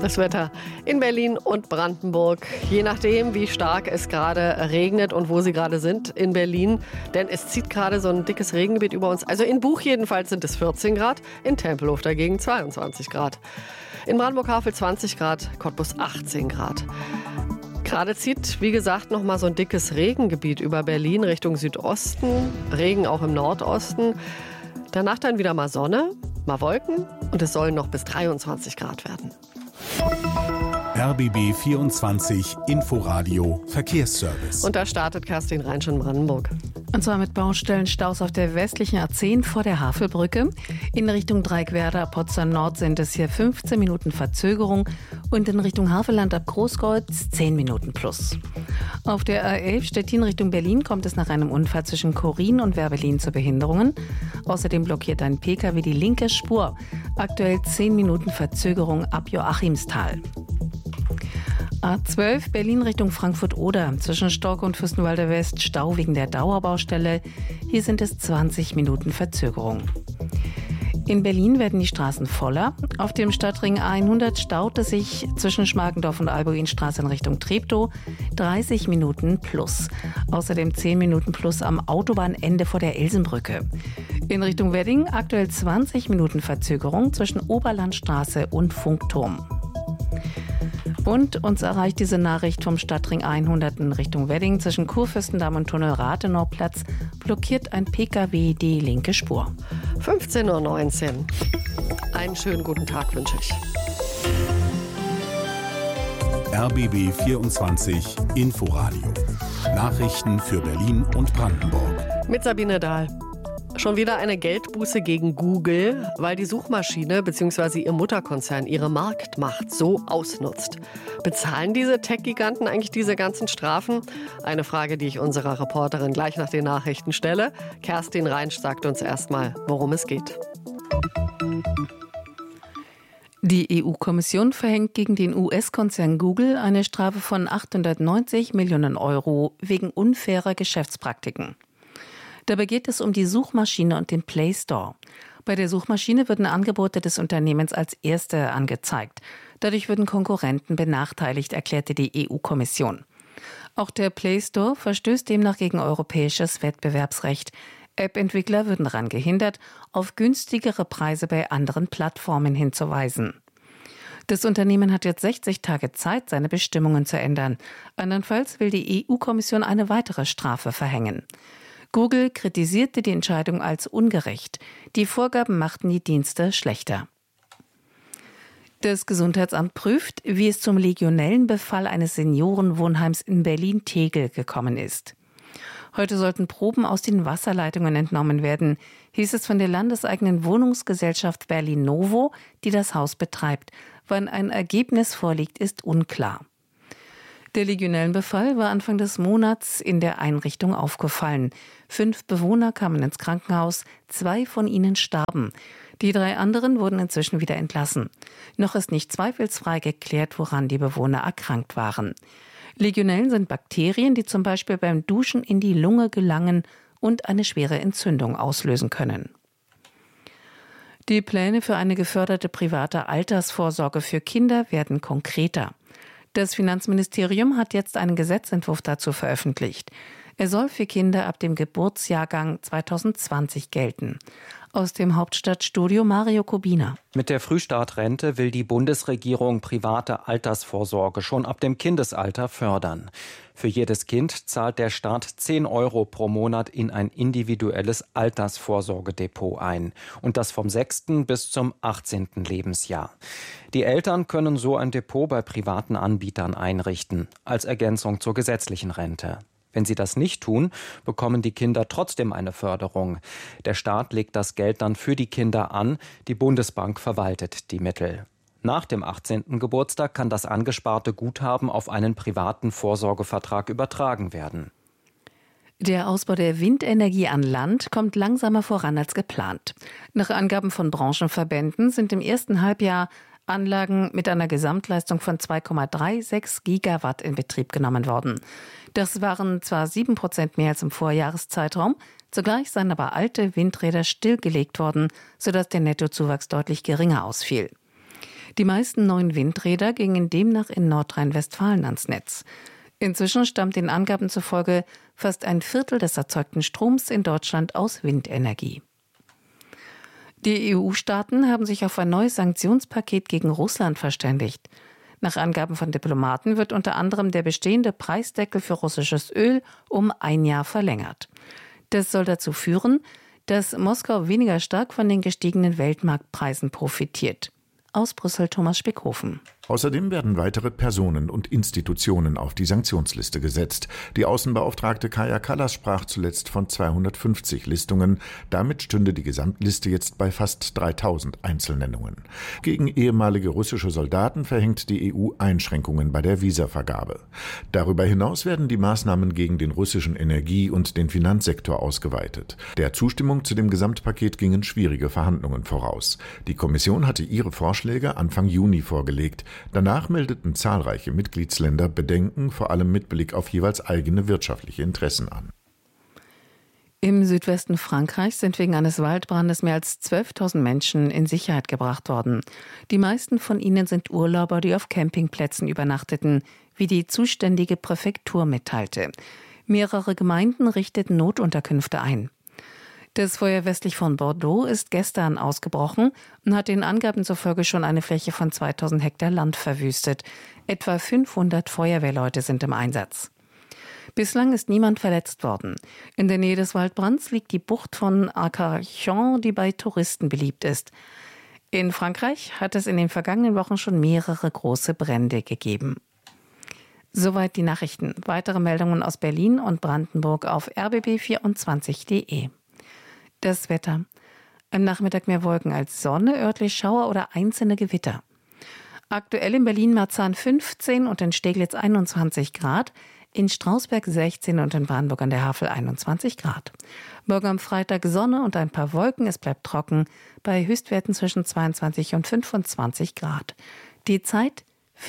Das Wetter in Berlin und Brandenburg, je nachdem, wie stark es gerade regnet und wo Sie gerade sind in Berlin. Denn es zieht gerade so ein dickes Regengebiet über uns. Also in Buch jedenfalls sind es 14 Grad, in Tempelhof dagegen 22 Grad. In Brandenburg-Havel 20 Grad, Cottbus 18 Grad. Gerade zieht, wie gesagt, noch mal so ein dickes Regengebiet über Berlin Richtung Südosten. Regen auch im Nordosten. Danach dann wieder mal Sonne, mal Wolken und es sollen noch bis 23 Grad werden. RBB 24 Inforadio Verkehrsservice. Und da startet Kerstin Reinsch in Brandenburg. Und zwar mit Baustellenstaus auf der westlichen A10 vor der Havelbrücke. In Richtung Dreieckwerder, Potsdam Nord sind es hier 15 Minuten Verzögerung und in Richtung Havelland ab Großkreuz 10 Minuten plus. Auf der A11 Stettin Richtung Berlin kommt es nach einem Unfall zwischen Chorin und Werbelin zu Behinderungen. Außerdem blockiert ein Pkw die linke Spur. Aktuell 10 Minuten Verzögerung ab Joachimsthal. A12 Berlin Richtung Frankfurt-Oder. Zwischen Stork und Fürstenwalder West Stau wegen der Dauerbaustelle. Hier sind es 20 Minuten Verzögerung. In Berlin werden die Straßen voller. Auf dem Stadtring A100 staut es sich zwischen Schmargendorf und Albuinstraße in Richtung Treptow. 30 Minuten plus. Außerdem 10 Minuten plus am Autobahnende vor der Elsenbrücke. In Richtung Wedding aktuell 20 Minuten Verzögerung zwischen Oberlandstraße und Funkturm. Und uns erreicht diese Nachricht vom Stadtring 100 in Richtung Wedding. Zwischen Kurfürstendamm und Tunnel Rathenauplatz blockiert ein Pkw die linke Spur. 15:19 Uhr. Einen schönen guten Tag wünsche ich. RBB 24 Inforadio. Nachrichten für Berlin und Brandenburg. Mit Sabine Dahl. Schon wieder eine Geldbuße gegen Google, weil die Suchmaschine bzw. ihr Mutterkonzern ihre Marktmacht so ausnutzt. Bezahlen diese Tech-Giganten eigentlich diese ganzen Strafen? Eine Frage, die ich unserer Reporterin gleich nach den Nachrichten stelle. Kerstin Reinsch sagt uns erstmal, worum es geht. Die EU-Kommission verhängt gegen den US-Konzern Google eine Strafe von 890 Millionen Euro wegen unfairer Geschäftspraktiken. Dabei geht es um die Suchmaschine und den Play Store. Bei der Suchmaschine würden Angebote des Unternehmens als erste angezeigt. Dadurch würden Konkurrenten benachteiligt, erklärte die EU-Kommission. Auch der Play Store verstößt demnach gegen europäisches Wettbewerbsrecht. App-Entwickler würden daran gehindert, auf günstigere Preise bei anderen Plattformen hinzuweisen. Das Unternehmen hat jetzt 60 Tage Zeit, seine Bestimmungen zu ändern. Andernfalls will die EU-Kommission eine weitere Strafe verhängen. Google kritisierte die Entscheidung als ungerecht. Die Vorgaben machten die Dienste schlechter. Das Gesundheitsamt prüft, wie es zum Legionellenbefall eines Seniorenwohnheims in Berlin-Tegel gekommen ist. Heute sollten Proben aus den Wasserleitungen entnommen werden, hieß es von der landeseigenen Wohnungsgesellschaft Berlin-Novo, die das Haus betreibt. Wann ein Ergebnis vorliegt, ist unklar. Der Legionellenbefall war Anfang des Monats in der Einrichtung aufgefallen. 5 Bewohner kamen ins Krankenhaus, 2 von ihnen starben. Die 3 anderen wurden inzwischen wieder entlassen. Noch ist nicht zweifelsfrei geklärt, woran die Bewohner erkrankt waren. Legionellen sind Bakterien, die zum Beispiel beim Duschen in die Lunge gelangen und eine schwere Entzündung auslösen können. Die Pläne für eine geförderte private Altersvorsorge für Kinder werden konkreter. Das Finanzministerium hat jetzt einen Gesetzentwurf dazu veröffentlicht. Er soll für Kinder ab dem Geburtsjahrgang 2020 gelten. Aus dem Hauptstadtstudio Mario Kubina. Mit der Frühstartrente will die Bundesregierung private Altersvorsorge schon ab dem Kindesalter fördern. Für jedes Kind zahlt der Staat 10 Euro pro Monat in ein individuelles Altersvorsorgedepot ein. Und das vom 6. bis zum 18. Lebensjahr. Die Eltern können so ein Depot bei privaten Anbietern einrichten, als Ergänzung zur gesetzlichen Rente. Wenn sie das nicht tun, bekommen die Kinder trotzdem eine Förderung. Der Staat legt das Geld dann für die Kinder an, die Bundesbank verwaltet die Mittel. Nach dem 18. Geburtstag kann das angesparte Guthaben auf einen privaten Vorsorgevertrag übertragen werden. Der Ausbau der Windenergie an Land kommt langsamer voran als geplant. Nach Angaben von Branchenverbänden sind im ersten Halbjahr Anlagen mit einer Gesamtleistung von 2,36 Gigawatt in Betrieb genommen worden. Das waren zwar 7% mehr als im Vorjahreszeitraum, zugleich seien aber alte Windräder stillgelegt worden, sodass der Nettozuwachs deutlich geringer ausfiel. Die meisten neuen Windräder gingen demnach in Nordrhein-Westfalen ans Netz. Inzwischen stammt den Angaben zufolge fast ein Viertel des erzeugten Stroms in Deutschland aus Windenergie. Die EU-Staaten haben sich auf ein neues Sanktionspaket gegen Russland verständigt. Nach Angaben von Diplomaten wird unter anderem der bestehende Preisdeckel für russisches Öl um 1 Jahr verlängert. Das soll dazu führen, dass Moskau weniger stark von den gestiegenen Weltmarktpreisen profitiert. Aus Brüssel Thomas Speckhofen. Außerdem werden weitere Personen und Institutionen auf die Sanktionsliste gesetzt. Die Außenbeauftragte Kaja Kallas sprach zuletzt von 250 Listungen. Damit stünde die Gesamtliste jetzt bei fast 3000 Einzelnennungen. Gegen ehemalige russische Soldaten verhängt die EU Einschränkungen bei der Visavergabe. Darüber hinaus werden die Maßnahmen gegen den russischen Energie- und den Finanzsektor ausgeweitet. Der Zustimmung zu dem Gesamtpaket gingen schwierige Verhandlungen voraus. Die Kommission hatte ihre Vorschläge Anfang Juni vorgelegt. Danach meldeten zahlreiche Mitgliedsländer Bedenken, vor allem mit Blick auf jeweils eigene wirtschaftliche Interessen an. Im Südwesten Frankreichs sind wegen eines Waldbrandes mehr als 12.000 Menschen in Sicherheit gebracht worden. Die meisten von ihnen sind Urlauber, die auf Campingplätzen übernachteten, wie die zuständige Präfektur mitteilte. Mehrere Gemeinden richteten Notunterkünfte ein. Das Feuer westlich von Bordeaux ist gestern ausgebrochen und hat den Angaben zufolge schon eine Fläche von 2000 Hektar Land verwüstet. Etwa 500 Feuerwehrleute sind im Einsatz. Bislang ist niemand verletzt worden. In der Nähe des Waldbrands liegt die Bucht von Arcachon, die bei Touristen beliebt ist. In Frankreich hat es in den vergangenen Wochen schon mehrere große Brände gegeben. Soweit die Nachrichten. Weitere Meldungen aus Berlin und Brandenburg auf rbb24.de. Das Wetter. Am Nachmittag mehr Wolken als Sonne, örtlich Schauer oder einzelne Gewitter. Aktuell in Berlin-Marzahn 15 und in Steglitz 21 Grad, in Strausberg 16 und in Brandenburg an der Havel 21 Grad. Morgen am Freitag Sonne und ein paar Wolken, es bleibt trocken, bei Höchstwerten zwischen 22 und 25 Grad. Die Zeit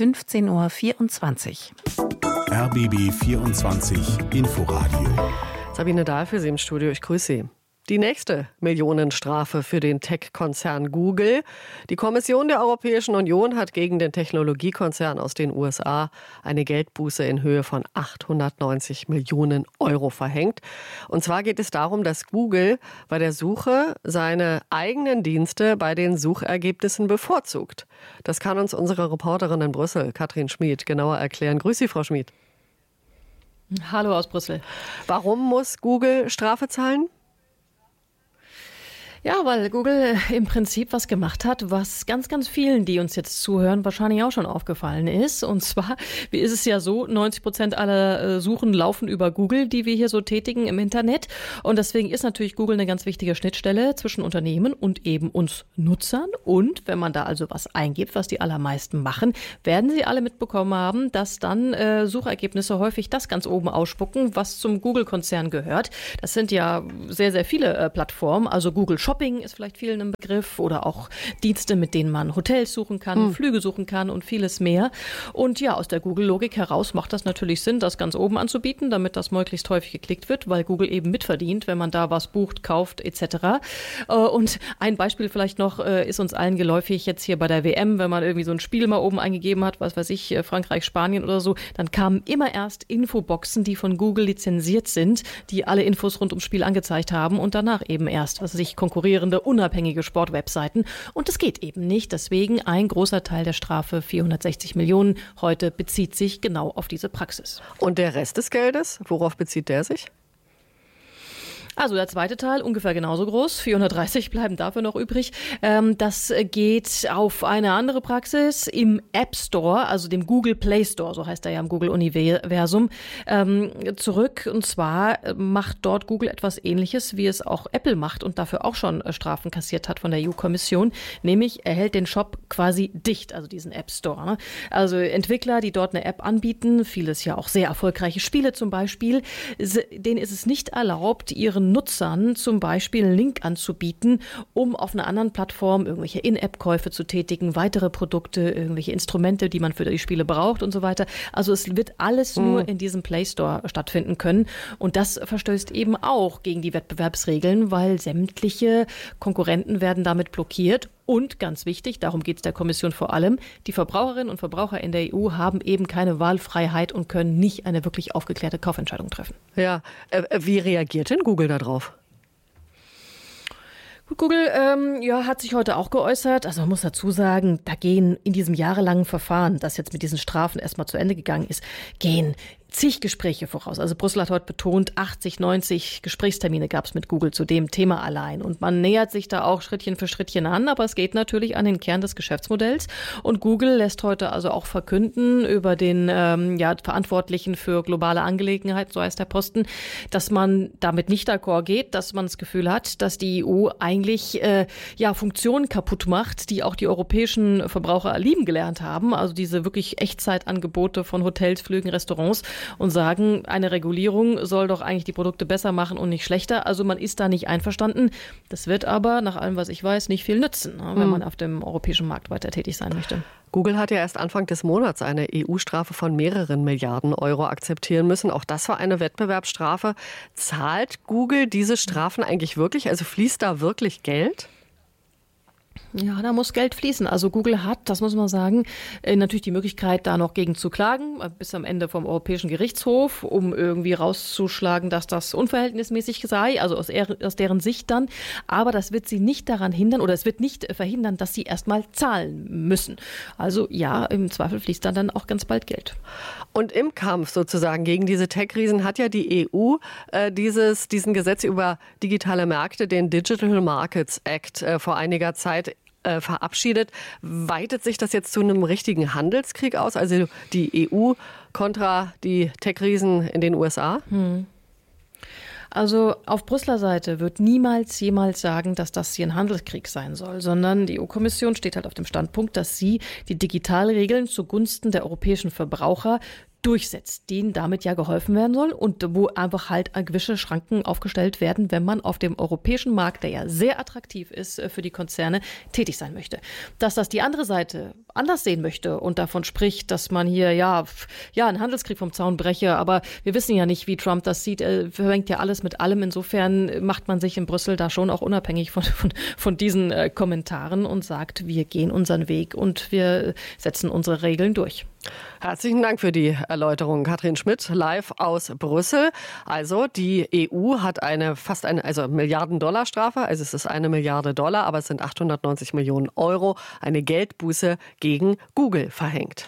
15.24 Uhr. RBB 24 Inforadio. Sabine Dahl für Sie im Studio, ich grüße Sie. Die nächste Millionenstrafe für den Tech-Konzern Google. Die Kommission der Europäischen Union hat gegen den Technologiekonzern aus den USA eine Geldbuße in Höhe von 890 Millionen Euro verhängt. Und zwar geht es darum, dass Google bei der Suche seine eigenen Dienste bei den Suchergebnissen bevorzugt. Das kann uns unsere Reporterin in Brüssel, Katrin Schmid, genauer erklären. Grüß Sie, Frau Schmid. Hallo aus Brüssel. Warum muss Google Strafe zahlen? Ja, weil Google im Prinzip was gemacht hat, was ganz, ganz vielen, die uns jetzt zuhören, wahrscheinlich auch schon aufgefallen ist. Und zwar, wie ist es ja so, 90% aller Suchen laufen über Google, die wir hier so tätigen im Internet. Und deswegen ist natürlich Google eine ganz wichtige Schnittstelle zwischen Unternehmen und eben uns Nutzern. Und wenn man da also was eingibt, was die allermeisten machen, werden sie alle mitbekommen haben, dass dann Suchergebnisse häufig das ganz oben ausspucken, was zum Google-Konzern gehört. Das sind ja sehr, sehr viele Plattformen, also Google Shopping ist vielleicht vielen ein Begriff oder auch Dienste, mit denen man Hotels suchen kann, Flüge suchen kann und vieles mehr. Und ja, aus der Google-Logik heraus macht das natürlich Sinn, das ganz oben anzubieten, damit das möglichst häufig geklickt wird, weil Google eben mitverdient, wenn man da was bucht, kauft etc. Und ein Beispiel vielleicht noch ist uns allen geläufig jetzt hier bei der WM, wenn man irgendwie so ein Spiel mal oben eingegeben hat, was weiß ich, Frankreich, Spanien oder so, dann kamen immer erst Infoboxen, die von Google lizenziert sind, die alle Infos rund ums Spiel angezeigt haben und danach eben erst, was weiß ich, konkurrierende, unabhängige Sportwebseiten. Und das geht eben nicht. Deswegen ein großer Teil der Strafe, 460 Millionen, heute bezieht sich genau auf diese Praxis. Und der Rest des Geldes, worauf bezieht der sich? Also der zweite Teil, ungefähr genauso groß, 430 bleiben dafür noch übrig. Das geht auf eine andere Praxis im App Store, also dem Google Play Store, so heißt er ja im Google-Universum, zurück. Und zwar macht dort Google etwas Ähnliches, wie es auch Apple macht und dafür auch schon Strafen kassiert hat von der EU-Kommission, nämlich er hält den Shop quasi dicht, also diesen App Store. Also Entwickler, die dort eine App anbieten, vieles ja auch sehr erfolgreiche Spiele zum Beispiel, denen ist es nicht erlaubt, ihren Nutzern zum Beispiel einen Link anzubieten, um auf einer anderen Plattform irgendwelche In-App-Käufe zu tätigen, weitere Produkte, irgendwelche Instrumente, die man für die Spiele braucht und so weiter. Also es wird alles nur in diesem Play Store stattfinden können. Und das verstößt eben auch gegen die Wettbewerbsregeln, weil sämtliche Konkurrenten werden damit blockiert. Und ganz wichtig, darum geht es der Kommission vor allem, die Verbraucherinnen und Verbraucher in der EU haben eben keine Wahlfreiheit und können nicht eine wirklich aufgeklärte Kaufentscheidung treffen. Ja, wie reagiert denn Google darauf? Google hat sich heute auch geäußert. Also man muss dazu sagen, da gehen in diesem jahrelangen Verfahren, das jetzt mit diesen Strafen erstmal zu Ende gegangen ist, gehen zig Gespräche voraus. Also Brüssel hat heute betont, 80, 90 Gesprächstermine gab es mit Google zu dem Thema allein. Und man nähert sich da auch Schrittchen für Schrittchen an, aber es geht natürlich an den Kern des Geschäftsmodells. Und Google lässt heute also auch verkünden über den Verantwortlichen für globale Angelegenheiten, so heißt der Posten, dass man damit nicht d'accord geht, dass man das Gefühl hat, dass die EU eigentlich Funktionen kaputt macht, die auch die europäischen Verbraucher lieben gelernt haben. Also diese wirklich Echtzeitangebote von Hotels, Flügen, Restaurants. Und sagen, eine Regulierung soll doch eigentlich die Produkte besser machen und nicht schlechter. Also man ist da nicht einverstanden. Das wird aber, nach allem, was ich weiß, nicht viel nützen, wenn man auf dem europäischen Markt weiter tätig sein möchte. Google hat ja erst Anfang des Monats eine EU-Strafe von mehreren Milliarden Euro akzeptieren müssen. Auch das war eine Wettbewerbsstrafe. Zahlt Google diese Strafen eigentlich wirklich? Also fließt da wirklich Geld? Ja, da muss Geld fließen. Also Google hat, das muss man sagen, natürlich die Möglichkeit, da noch gegen zu klagen, bis am Ende vom Europäischen Gerichtshof, um irgendwie rauszuschlagen, dass das unverhältnismäßig sei, also aus deren Sicht dann. Aber das wird sie nicht daran hindern oder es wird nicht verhindern, dass sie erstmal zahlen müssen. Also ja, im Zweifel fließt dann auch ganz bald Geld. Und im Kampf sozusagen gegen diese Tech-Riesen hat ja die EU diesen Gesetz über digitale Märkte, den Digital Markets Act, vor einiger Zeit verabschiedet. Weitet sich das jetzt zu einem richtigen Handelskrieg aus? Also die EU kontra die Tech-Riesen in den USA? Also auf Brüsseler Seite wird niemals jemals sagen, dass das hier ein Handelskrieg sein soll, sondern die EU-Kommission steht halt auf dem Standpunkt, dass sie die Digitalregeln zugunsten der europäischen Verbraucher durchsetzt, denen damit ja geholfen werden soll und wo einfach halt gewisse Schranken aufgestellt werden, wenn man auf dem europäischen Markt, der ja sehr attraktiv ist für die Konzerne, tätig sein möchte. Dass das die andere Seite anders sehen möchte und davon spricht, dass man hier einen Handelskrieg vom Zaun breche, aber wir wissen ja nicht, wie Trump das sieht. Er vermengt ja alles mit allem. Insofern macht man sich in Brüssel da schon auch unabhängig von diesen Kommentaren und sagt, wir gehen unseren Weg und wir setzen unsere Regeln durch. Herzlichen Dank für die Erläuterung. Katrin Schmidt, live aus Brüssel. Also die EU hat fast eine Milliarden-Dollar-Strafe. Also es ist $1 Milliarde, aber es sind 890 Millionen Euro. Eine Geldbuße gegen Google verhängt.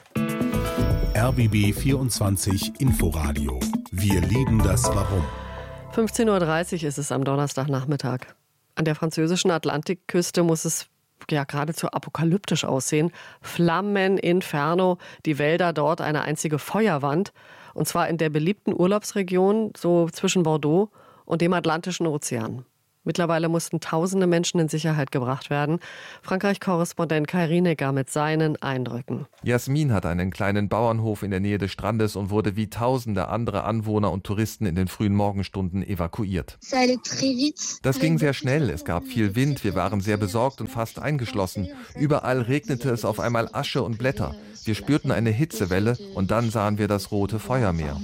RBB 24 Inforadio. Wir lieben das Warum. 15.30 Uhr ist es am Donnerstagnachmittag. An der französischen Atlantikküste muss es geradezu apokalyptisch aussehen. Flammen, Inferno, die Wälder dort, eine einzige Feuerwand. Und zwar in der beliebten Urlaubsregion, so zwischen Bordeaux und dem Atlantischen Ozean. Mittlerweile mussten tausende Menschen in Sicherheit gebracht werden. Frankreich-Korrespondent Kai Rienecker mit seinen Eindrücken. Jasmin hat einen kleinen Bauernhof in der Nähe des Strandes und wurde wie tausende andere Anwohner und Touristen in den frühen Morgenstunden evakuiert. Das ging sehr schnell, es gab viel Wind, wir waren sehr besorgt und fast eingeschlossen. Überall regnete es auf einmal Asche und Blätter. Wir spürten eine Hitzewelle und dann sahen wir das rote Feuermeer.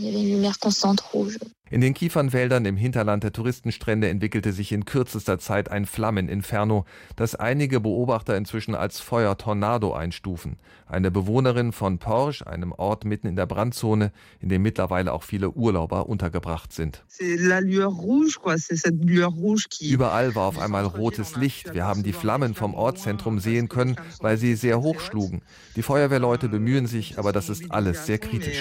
In den Kiefernwäldern im Hinterland der Touristenstrände entwickelte sich in kürzester Zeit ein Flammeninferno, das einige Beobachter inzwischen als Feuertornado einstufen. Eine Bewohnerin von Porges, einem Ort mitten in der Brandzone, in dem mittlerweile auch viele Urlauber untergebracht sind. Überall war auf einmal rotes Licht. Wir haben die Flammen vom Ortszentrum sehen können, weil sie sehr hoch schlugen. Die Feuerwehrleute bemühen sich, aber das ist alles sehr kritisch.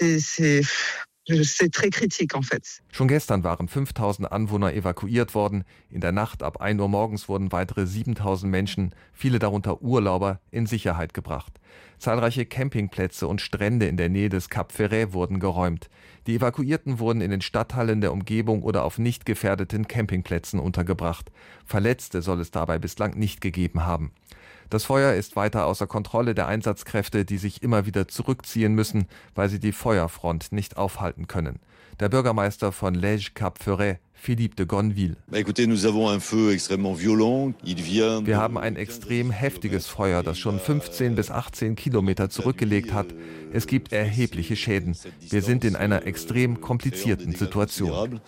Schon gestern waren 5000 Anwohner evakuiert worden. In der Nacht ab 1 Uhr morgens wurden weitere 7000 Menschen, viele darunter Urlauber, in Sicherheit gebracht. Zahlreiche Campingplätze und Strände in der Nähe des Cap Ferret wurden geräumt. Die Evakuierten wurden in den Stadthallen der Umgebung oder auf nicht gefährdeten Campingplätzen untergebracht. Verletzte soll es dabei bislang nicht gegeben haben. Das Feuer ist weiter außer Kontrolle der Einsatzkräfte, die sich immer wieder zurückziehen müssen, weil sie die Feuerfront nicht aufhalten können. Der Bürgermeister von Lège Cap Ferret, Philippe de Gonville. Wir haben ein extrem heftiges Feuer, das schon 15 bis 18 Kilometer zurückgelegt hat. Es gibt erhebliche Schäden. Wir sind in einer extrem komplizierten Situation.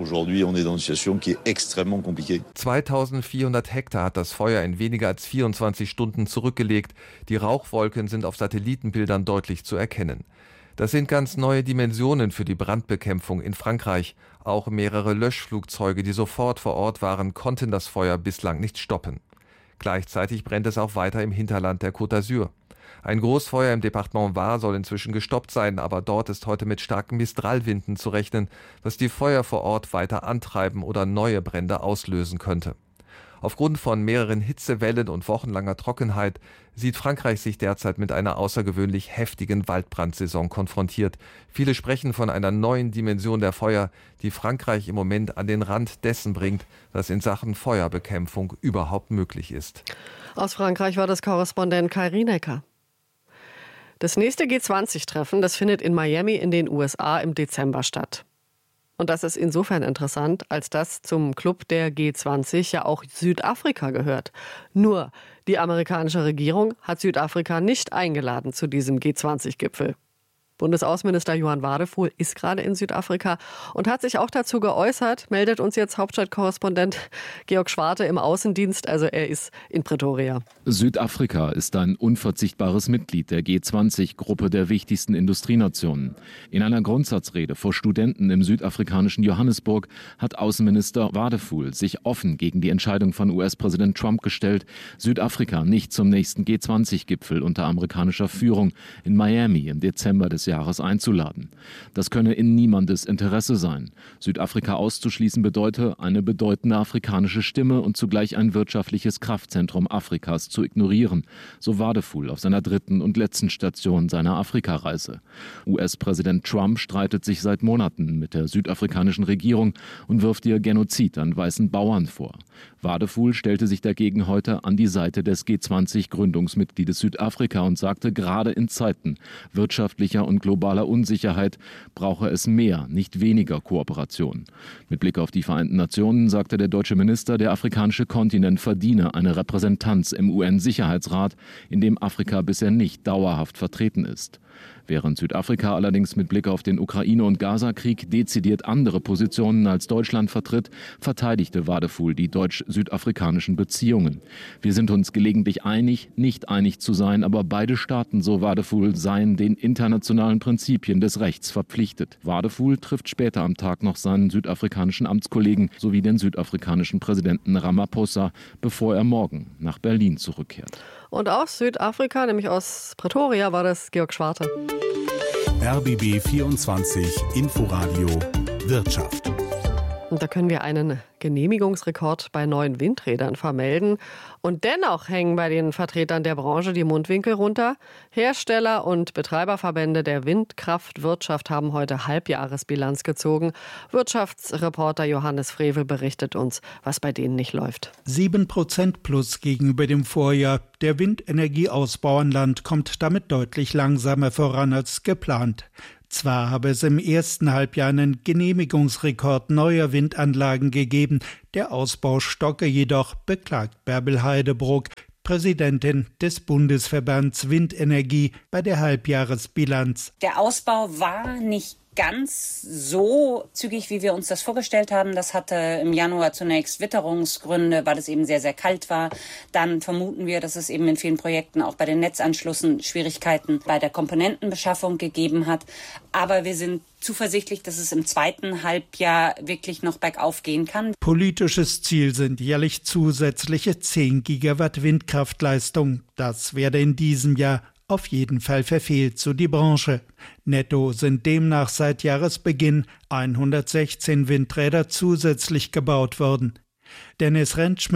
2400 Hektar hat das Feuer in weniger als 24 Stunden zurückgelegt. Die Rauchwolken sind auf Satellitenbildern deutlich zu erkennen. Das sind ganz neue Dimensionen für die Brandbekämpfung in Frankreich. Auch mehrere Löschflugzeuge, die sofort vor Ort waren, konnten das Feuer bislang nicht stoppen. Gleichzeitig brennt es auch weiter im Hinterland der Côte d'Azur. Ein Großfeuer im Departement Var soll inzwischen gestoppt sein, aber dort ist heute mit starken Mistralwinden zu rechnen, was die Feuer vor Ort weiter antreiben oder neue Brände auslösen könnte. Aufgrund von mehreren Hitzewellen und wochenlanger Trockenheit sieht Frankreich sich derzeit mit einer außergewöhnlich heftigen Waldbrandsaison konfrontiert. Viele sprechen von einer neuen Dimension der Feuer, die Frankreich im Moment an den Rand dessen bringt, was in Sachen Feuerbekämpfung überhaupt möglich ist. Aus Frankreich war das Korrespondent Kai Rienecker. Das nächste G20-Treffen, das findet in Miami in den USA im Dezember statt. Und das ist insofern interessant, als dass zum Club der G20 ja auch Südafrika gehört. Nur die amerikanische Regierung hat Südafrika nicht eingeladen zu diesem G20-Gipfel. Bundesaußenminister Johann Wadefuhl ist gerade in Südafrika und hat sich auch dazu geäußert, meldet uns jetzt Hauptstadtkorrespondent Georg Schwarte im Außendienst, also er ist in Pretoria. Südafrika ist ein unverzichtbares Mitglied der G20-Gruppe der wichtigsten Industrienationen. In einer Grundsatzrede vor Studenten im südafrikanischen Johannesburg hat Außenminister Wadefuhl sich offen gegen die Entscheidung von US-Präsident Trump gestellt, Südafrika nicht zum nächsten G20-Gipfel unter amerikanischer Führung in Miami im Dezember des Jahres einzuladen. Das könne in niemandes Interesse sein. Südafrika auszuschließen bedeute, eine bedeutende afrikanische Stimme und zugleich ein wirtschaftliches Kraftzentrum Afrikas zu ignorieren, so Wadefuhl auf seiner dritten und letzten Station seiner Afrikareise. US-Präsident Trump streitet sich seit Monaten mit der südafrikanischen Regierung und wirft ihr Genozid an weißen Bauern vor. Wadefuhl stellte sich dagegen heute an die Seite des G20-Gründungsmitgliedes Südafrika und sagte, gerade in Zeiten wirtschaftlicher und globaler Unsicherheit brauche es mehr, nicht weniger Kooperation. Mit Blick auf die Vereinten Nationen sagte der deutsche Minister, der afrikanische Kontinent verdiene eine Repräsentanz im UN-Sicherheitsrat, in dem Afrika bisher nicht dauerhaft vertreten ist. Während Südafrika allerdings mit Blick auf den Ukraine- und Gaza-Krieg dezidiert andere Positionen als Deutschland vertritt, verteidigte Wadefuhl die deutsch-südafrikanischen Beziehungen. Wir sind uns gelegentlich einig, nicht einig zu sein, aber beide Staaten, so Wadefuhl, seien den internationalen Prinzipien des Rechts verpflichtet. Wadefuhl trifft später am Tag noch seinen südafrikanischen Amtskollegen sowie den südafrikanischen Präsidenten Ramaphosa, bevor er morgen nach Berlin zurückkehrt. Und aus Südafrika, nämlich aus Pretoria, war das Georg Schwarte. RBB 24 Inforadio Wirtschaft. Und da können wir einen Genehmigungsrekord bei neuen Windrädern vermelden. Und dennoch hängen bei den Vertretern der Branche die Mundwinkel runter. Hersteller und Betreiberverbände der Windkraftwirtschaft haben heute Halbjahresbilanz gezogen. Wirtschaftsreporter Johannes Frevel berichtet uns, was bei denen nicht läuft. 7% plus gegenüber dem Vorjahr. Der Windenergieausbau an Land kommt damit deutlich langsamer voran als geplant. Zwar habe es im ersten Halbjahr einen Genehmigungsrekord neuer Windanlagen gegeben, der Ausbau stocke jedoch, beklagt Bärbel Heidebruck, Präsidentin des Bundesverbands Windenergie, bei der Halbjahresbilanz. Der Ausbau war nicht ganz so zügig, wie wir uns das vorgestellt haben. Das hatte im Januar zunächst Witterungsgründe, weil es eben sehr, sehr kalt war. Dann vermuten wir, dass es eben in vielen Projekten auch bei den Netzanschlüssen Schwierigkeiten bei der Komponentenbeschaffung gegeben hat. Aber wir sind zuversichtlich, dass es im zweiten Halbjahr wirklich noch bergauf gehen kann. Politisches Ziel sind jährlich zusätzliche 10 Gigawatt Windkraftleistung. Das werde in diesem Jahr auf jeden Fall verfehlt, so die Branche. Netto sind demnach seit Jahresbeginn 116 Windräder zusätzlich gebaut worden. Dennis Rentschmidt,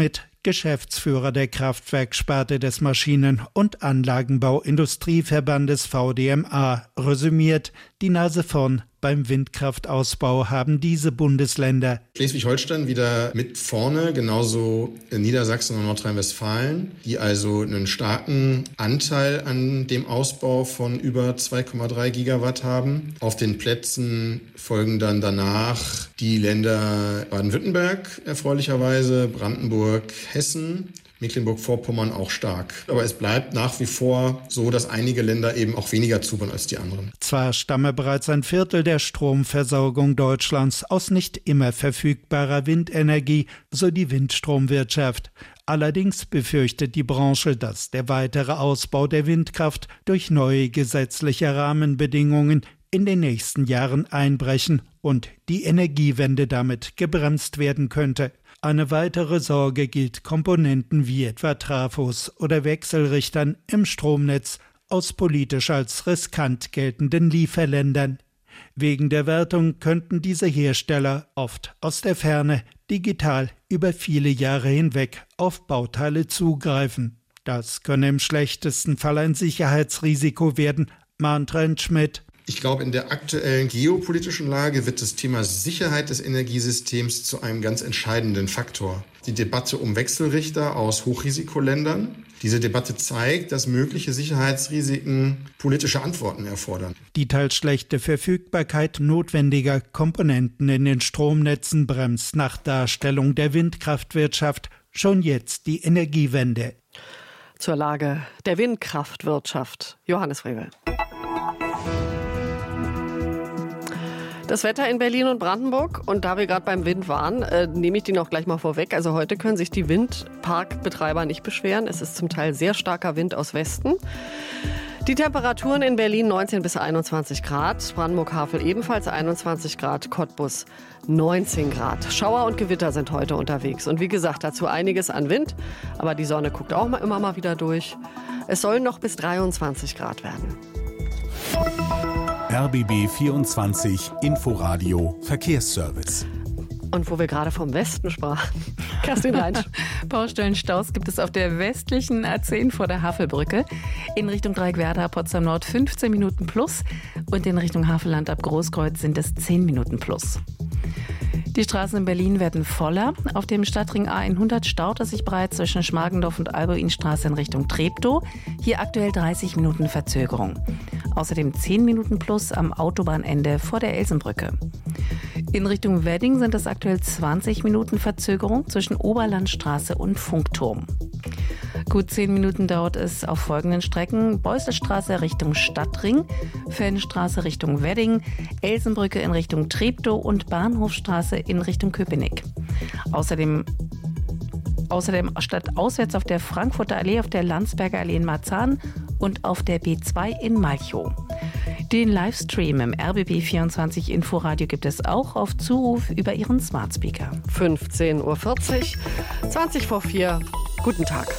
Geschäftsführer der Kraftwerkssparte des Maschinen- und Anlagenbau-Industrieverbandes VDMA, resümiert: Die Nase vorn beim Windkraftausbau haben diese Bundesländer. Schleswig-Holstein wieder mit vorne, genauso Niedersachsen und Nordrhein-Westfalen, die also einen starken Anteil an dem Ausbau von über 2,3 Gigawatt haben. Auf den Plätzen folgen dann danach die Länder Baden-Württemberg erfreulicherweise, Brandenburg, Hessen, Mecklenburg-Vorpommern auch stark. Aber es bleibt nach wie vor so, dass einige Länder eben auch weniger zubauen als die anderen. Zwar stamme bereits ein Viertel der Stromversorgung Deutschlands aus nicht immer verfügbarer Windenergie, so die Windstromwirtschaft. Allerdings befürchtet die Branche, dass der weitere Ausbau der Windkraft durch neue gesetzliche Rahmenbedingungen in den nächsten Jahren einbrechen und die Energiewende damit gebremst werden könnte. Eine weitere Sorge gilt Komponenten wie etwa Trafos oder Wechselrichtern im Stromnetz aus politisch als riskant geltenden Lieferländern. Wegen der Wertung könnten diese Hersteller oft aus der Ferne digital über viele Jahre hinweg auf Bauteile zugreifen. Das könne im schlechtesten Fall ein Sicherheitsrisiko werden, mahnt Rentschmidt. Ich glaube, in der aktuellen geopolitischen Lage wird das Thema Sicherheit des Energiesystems zu einem ganz entscheidenden Faktor. Die Debatte um Wechselrichter aus Hochrisikoländern. Diese Debatte zeigt, dass mögliche Sicherheitsrisiken politische Antworten erfordern. Die teils schlechte Verfügbarkeit notwendiger Komponenten in den Stromnetzen bremst nach Darstellung der Windkraftwirtschaft schon jetzt die Energiewende. Zur Lage der Windkraftwirtschaft. Johannes Frevel. Das Wetter in Berlin und Brandenburg, und da wir gerade beim Wind waren, nehme ich die noch gleich mal vorweg. Also heute können sich die Windparkbetreiber nicht beschweren. Es ist zum Teil sehr starker Wind aus Westen. Die Temperaturen in Berlin 19 bis 21 Grad, Brandenburg-Havel ebenfalls 21 Grad, Cottbus 19 Grad. Schauer und Gewitter sind heute unterwegs. Und wie gesagt, dazu einiges an Wind, aber die Sonne guckt auch immer mal wieder durch. Es sollen noch bis 23 Grad werden. RBB 24 Inforadio Verkehrsservice. Und wo wir gerade vom Westen sprachen, Kerstin Reinsch. Baustellenstaus gibt es auf der westlichen A10 vor der Havelbrücke. In Richtung Dreieckwerder, Potsdam Nord 15 Minuten plus und in Richtung Havelland ab Großkreuz sind es 10 Minuten plus. Die Straßen in Berlin werden voller. Auf dem Stadtring A100 staut es sich bereits zwischen Schmargendorf und Alboinstraße in Richtung Treptow. Hier aktuell 30 Minuten Verzögerung. Außerdem 10 Minuten plus am Autobahnende vor der Elsenbrücke. In Richtung Wedding sind es aktuell 20 Minuten Verzögerung zwischen Oberlandstraße und Funkturm. Gut 10 Minuten dauert es auf folgenden Strecken: Beuselstraße Richtung Stadtring, Fennstraße Richtung Wedding, Elsenbrücke in Richtung Treptow und Bahnhofstraße in Richtung Köpenick. Außerdem stadtauswärts auf der Frankfurter Allee, auf der Landsberger Allee in Marzahn und auf der B2 in Malchow. Den Livestream im RBB24 Inforadio gibt es auch auf Zuruf über Ihren Smart Speaker. 15:40 Uhr, 20 vor 4. Guten Tag.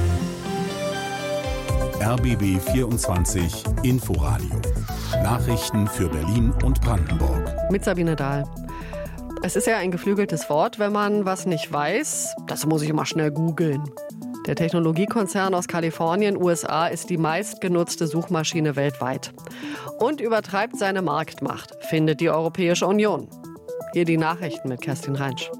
RBB 24 Inforadio. Nachrichten für Berlin und Brandenburg. Mit Sabine Dahl. Es ist ja ein geflügeltes Wort, wenn man was nicht weiß. Das muss ich immer schnell googeln. Der Technologiekonzern aus Kalifornien, USA, ist die meistgenutzte Suchmaschine weltweit und übertreibt seine Marktmacht, findet die Europäische Union. Hier die Nachrichten mit Kerstin Reinsch.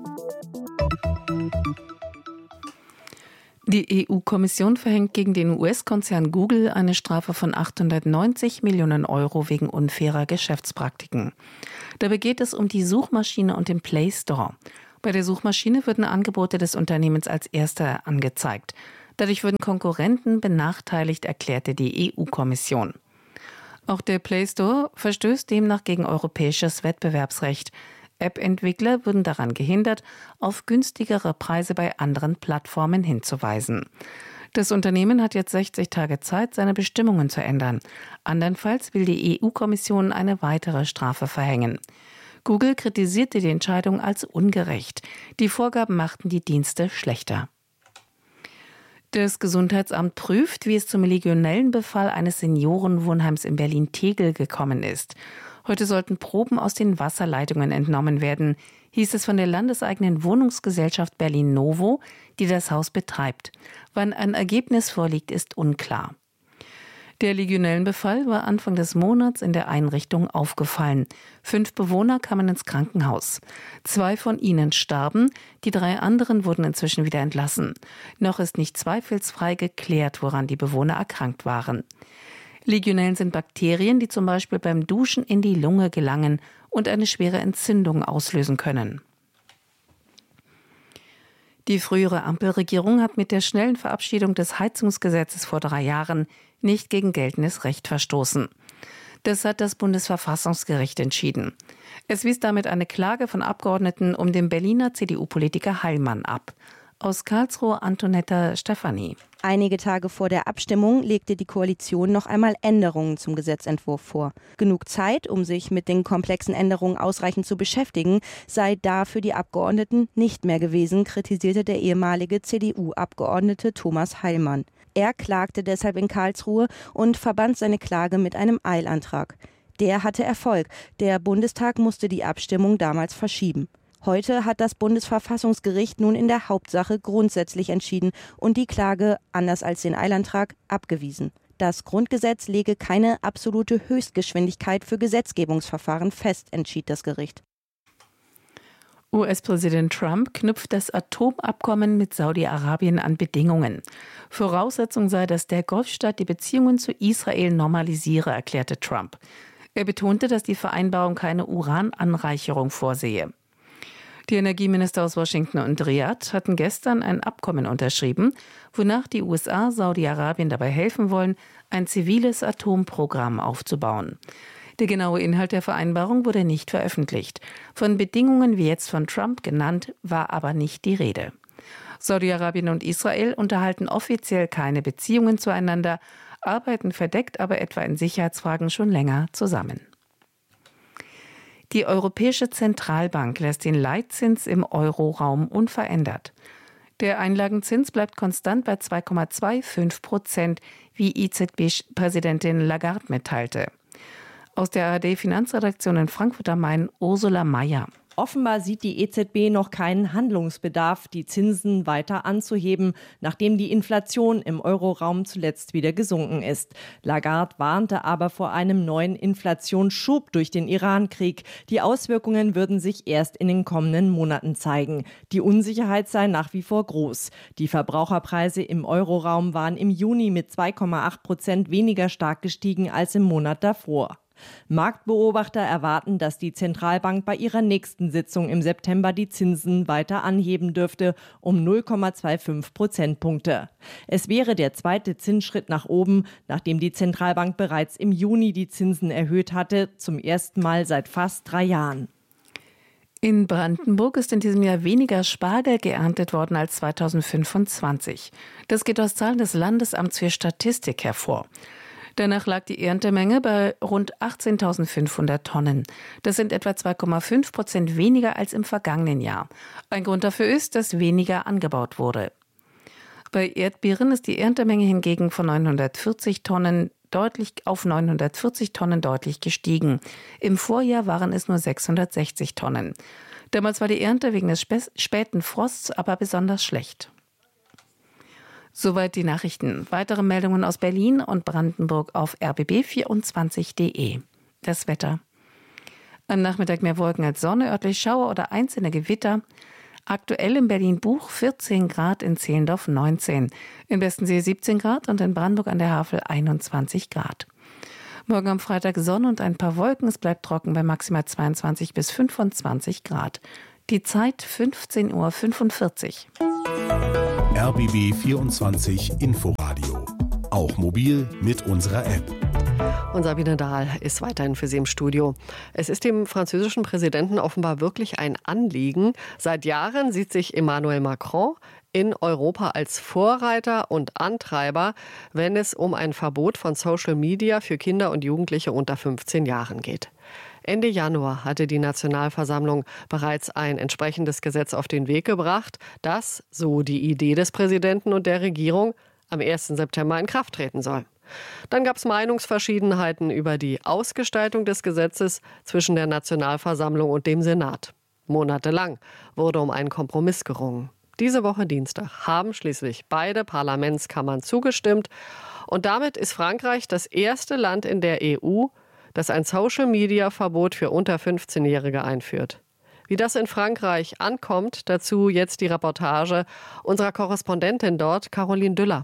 Die EU-Kommission verhängt gegen den US-Konzern Google eine Strafe von 890 Millionen Euro wegen unfairer Geschäftspraktiken. Dabei geht es um die Suchmaschine und den Play Store. Bei der Suchmaschine würden Angebote des Unternehmens als erster angezeigt. Dadurch würden Konkurrenten benachteiligt, erklärte die EU-Kommission. Auch der Play Store verstößt demnach gegen europäisches Wettbewerbsrecht. App-Entwickler würden daran gehindert, auf günstigere Preise bei anderen Plattformen hinzuweisen. Das Unternehmen hat jetzt 60 Tage Zeit, seine Bestimmungen zu ändern. Andernfalls will die EU-Kommission eine weitere Strafe verhängen. Google kritisierte die Entscheidung als ungerecht. Die Vorgaben machten die Dienste schlechter. Das Gesundheitsamt prüft, wie es zum Legionellenbefall eines Seniorenwohnheims in Berlin-Tegel gekommen ist. Heute sollten Proben aus den Wasserleitungen entnommen werden, hieß es von der landeseigenen Wohnungsgesellschaft Berlin-Novo, die das Haus betreibt. Wann ein Ergebnis vorliegt, ist unklar. Der Legionellenbefall war Anfang des Monats in der Einrichtung aufgefallen. 5 Bewohner kamen ins Krankenhaus. 2 von ihnen starben, die 3 anderen wurden inzwischen wieder entlassen. Noch ist nicht zweifelsfrei geklärt, woran die Bewohner erkrankt waren. Legionellen sind Bakterien, die zum Beispiel beim Duschen in die Lunge gelangen und eine schwere Entzündung auslösen können. Die frühere Ampelregierung hat mit der schnellen Verabschiedung des Heizungsgesetzes vor 3 Jahren nicht gegen geltendes Recht verstoßen. Das hat das Bundesverfassungsgericht entschieden. Es wies damit eine Klage von Abgeordneten um den Berliner CDU-Politiker Heilmann ab. Aus Karlsruhe Antonetta Stefani. Einige Tage vor der Abstimmung legte die Koalition noch einmal Änderungen zum Gesetzentwurf vor. Genug Zeit, um sich mit den komplexen Änderungen ausreichend zu beschäftigen, sei da für die Abgeordneten nicht mehr gewesen, kritisierte der ehemalige CDU-Abgeordnete Thomas Heilmann. Er klagte deshalb in Karlsruhe und verband seine Klage mit einem Eilantrag. Der hatte Erfolg. Der Bundestag musste die Abstimmung damals verschieben. Heute hat das Bundesverfassungsgericht nun in der Hauptsache grundsätzlich entschieden und die Klage, anders als den Eilantrag, abgewiesen. Das Grundgesetz lege keine absolute Höchstgeschwindigkeit für Gesetzgebungsverfahren fest, entschied das Gericht. US-Präsident Trump knüpft das Atomabkommen mit Saudi-Arabien an Bedingungen. Voraussetzung sei, dass der Golfstaat die Beziehungen zu Israel normalisiere, erklärte Trump. Er betonte, dass die Vereinbarung keine Urananreicherung vorsehe. Die Energieminister aus Washington und Riad hatten gestern ein Abkommen unterschrieben, wonach die USA Saudi-Arabien dabei helfen wollen, ein ziviles Atomprogramm aufzubauen. Der genaue Inhalt der Vereinbarung wurde nicht veröffentlicht. Von Bedingungen wie jetzt von Trump genannt, war aber nicht die Rede. Saudi-Arabien und Israel unterhalten offiziell keine Beziehungen zueinander, arbeiten verdeckt aber etwa in Sicherheitsfragen schon länger zusammen. Die Europäische Zentralbank lässt den Leitzins im Euroraum unverändert. Der Einlagenzins bleibt konstant bei 2,25%, wie EZB-Präsidentin Lagarde mitteilte. Aus der ARD-Finanzredaktion in Frankfurt am Main, Ursula Mayer. Offenbar sieht die EZB noch keinen Handlungsbedarf, die Zinsen weiter anzuheben, nachdem die Inflation im Euroraum zuletzt wieder gesunken ist. Lagarde warnte aber vor einem neuen Inflationsschub durch den Iran-Krieg. Die Auswirkungen würden sich erst in den kommenden Monaten zeigen. Die Unsicherheit sei nach wie vor groß. Die Verbraucherpreise im Euroraum waren im Juni mit 2,8% weniger stark gestiegen als im Monat davor. Marktbeobachter erwarten, dass die Zentralbank bei ihrer nächsten Sitzung im September die Zinsen weiter anheben dürfte, um 0,25 Prozentpunkte. Es wäre der zweite Zinsschritt nach oben, nachdem die Zentralbank bereits im Juni die Zinsen erhöht hatte, zum ersten Mal seit fast 3 Jahren. In Brandenburg ist in diesem Jahr weniger Spargel geerntet worden als 2025. Das geht aus Zahlen des Landesamts für Statistik hervor. Danach lag die Erntemenge bei rund 18.500 Tonnen. Das sind etwa 2,5% weniger als im vergangenen Jahr. Ein Grund dafür ist, dass weniger angebaut wurde. Bei Erdbeeren ist die Erntemenge hingegen von 940 Tonnen auf 940 Tonnen deutlich gestiegen. Im Vorjahr waren es nur 660 Tonnen. Damals war die Ernte wegen des späten Frosts aber besonders schlecht. Soweit die Nachrichten. Weitere Meldungen aus Berlin und Brandenburg auf rbb24.de. Das Wetter. Am Nachmittag mehr Wolken als Sonne, örtlich Schauer oder einzelne Gewitter. Aktuell in Berlin-Buch 14 Grad, in Zehlendorf 19. In Westensee 17 Grad und in Brandenburg an der Havel 21 Grad. Morgen am Freitag Sonne und ein paar Wolken. Es bleibt trocken bei maximal 22 bis 25 Grad. Die Zeit 15:45 Uhr. RBB 24 Inforadio. Auch mobil mit unserer App. Und Sabine Dahl ist weiterhin für Sie im Studio. Es ist dem französischen Präsidenten offenbar wirklich ein Anliegen. Seit Jahren sieht sich Emmanuel Macron in Europa als Vorreiter und Antreiber, wenn es um ein Verbot von Social Media für Kinder und Jugendliche unter 15 Jahren geht. Ende Januar hatte die Nationalversammlung bereits ein entsprechendes Gesetz auf den Weg gebracht, das, so die Idee des Präsidenten und der Regierung, am 1. September in Kraft treten soll. Dann gab es Meinungsverschiedenheiten über die Ausgestaltung des Gesetzes zwischen der Nationalversammlung und dem Senat. Monatelang wurde um einen Kompromiss gerungen. Diese Woche Dienstag haben schließlich beide Parlamentskammern zugestimmt. Und damit ist Frankreich das erste Land in der EU, das ein Social-Media-Verbot für unter 15-Jährige einführt. Wie das in Frankreich ankommt, dazu jetzt die Reportage unserer Korrespondentin dort, Caroline Düller.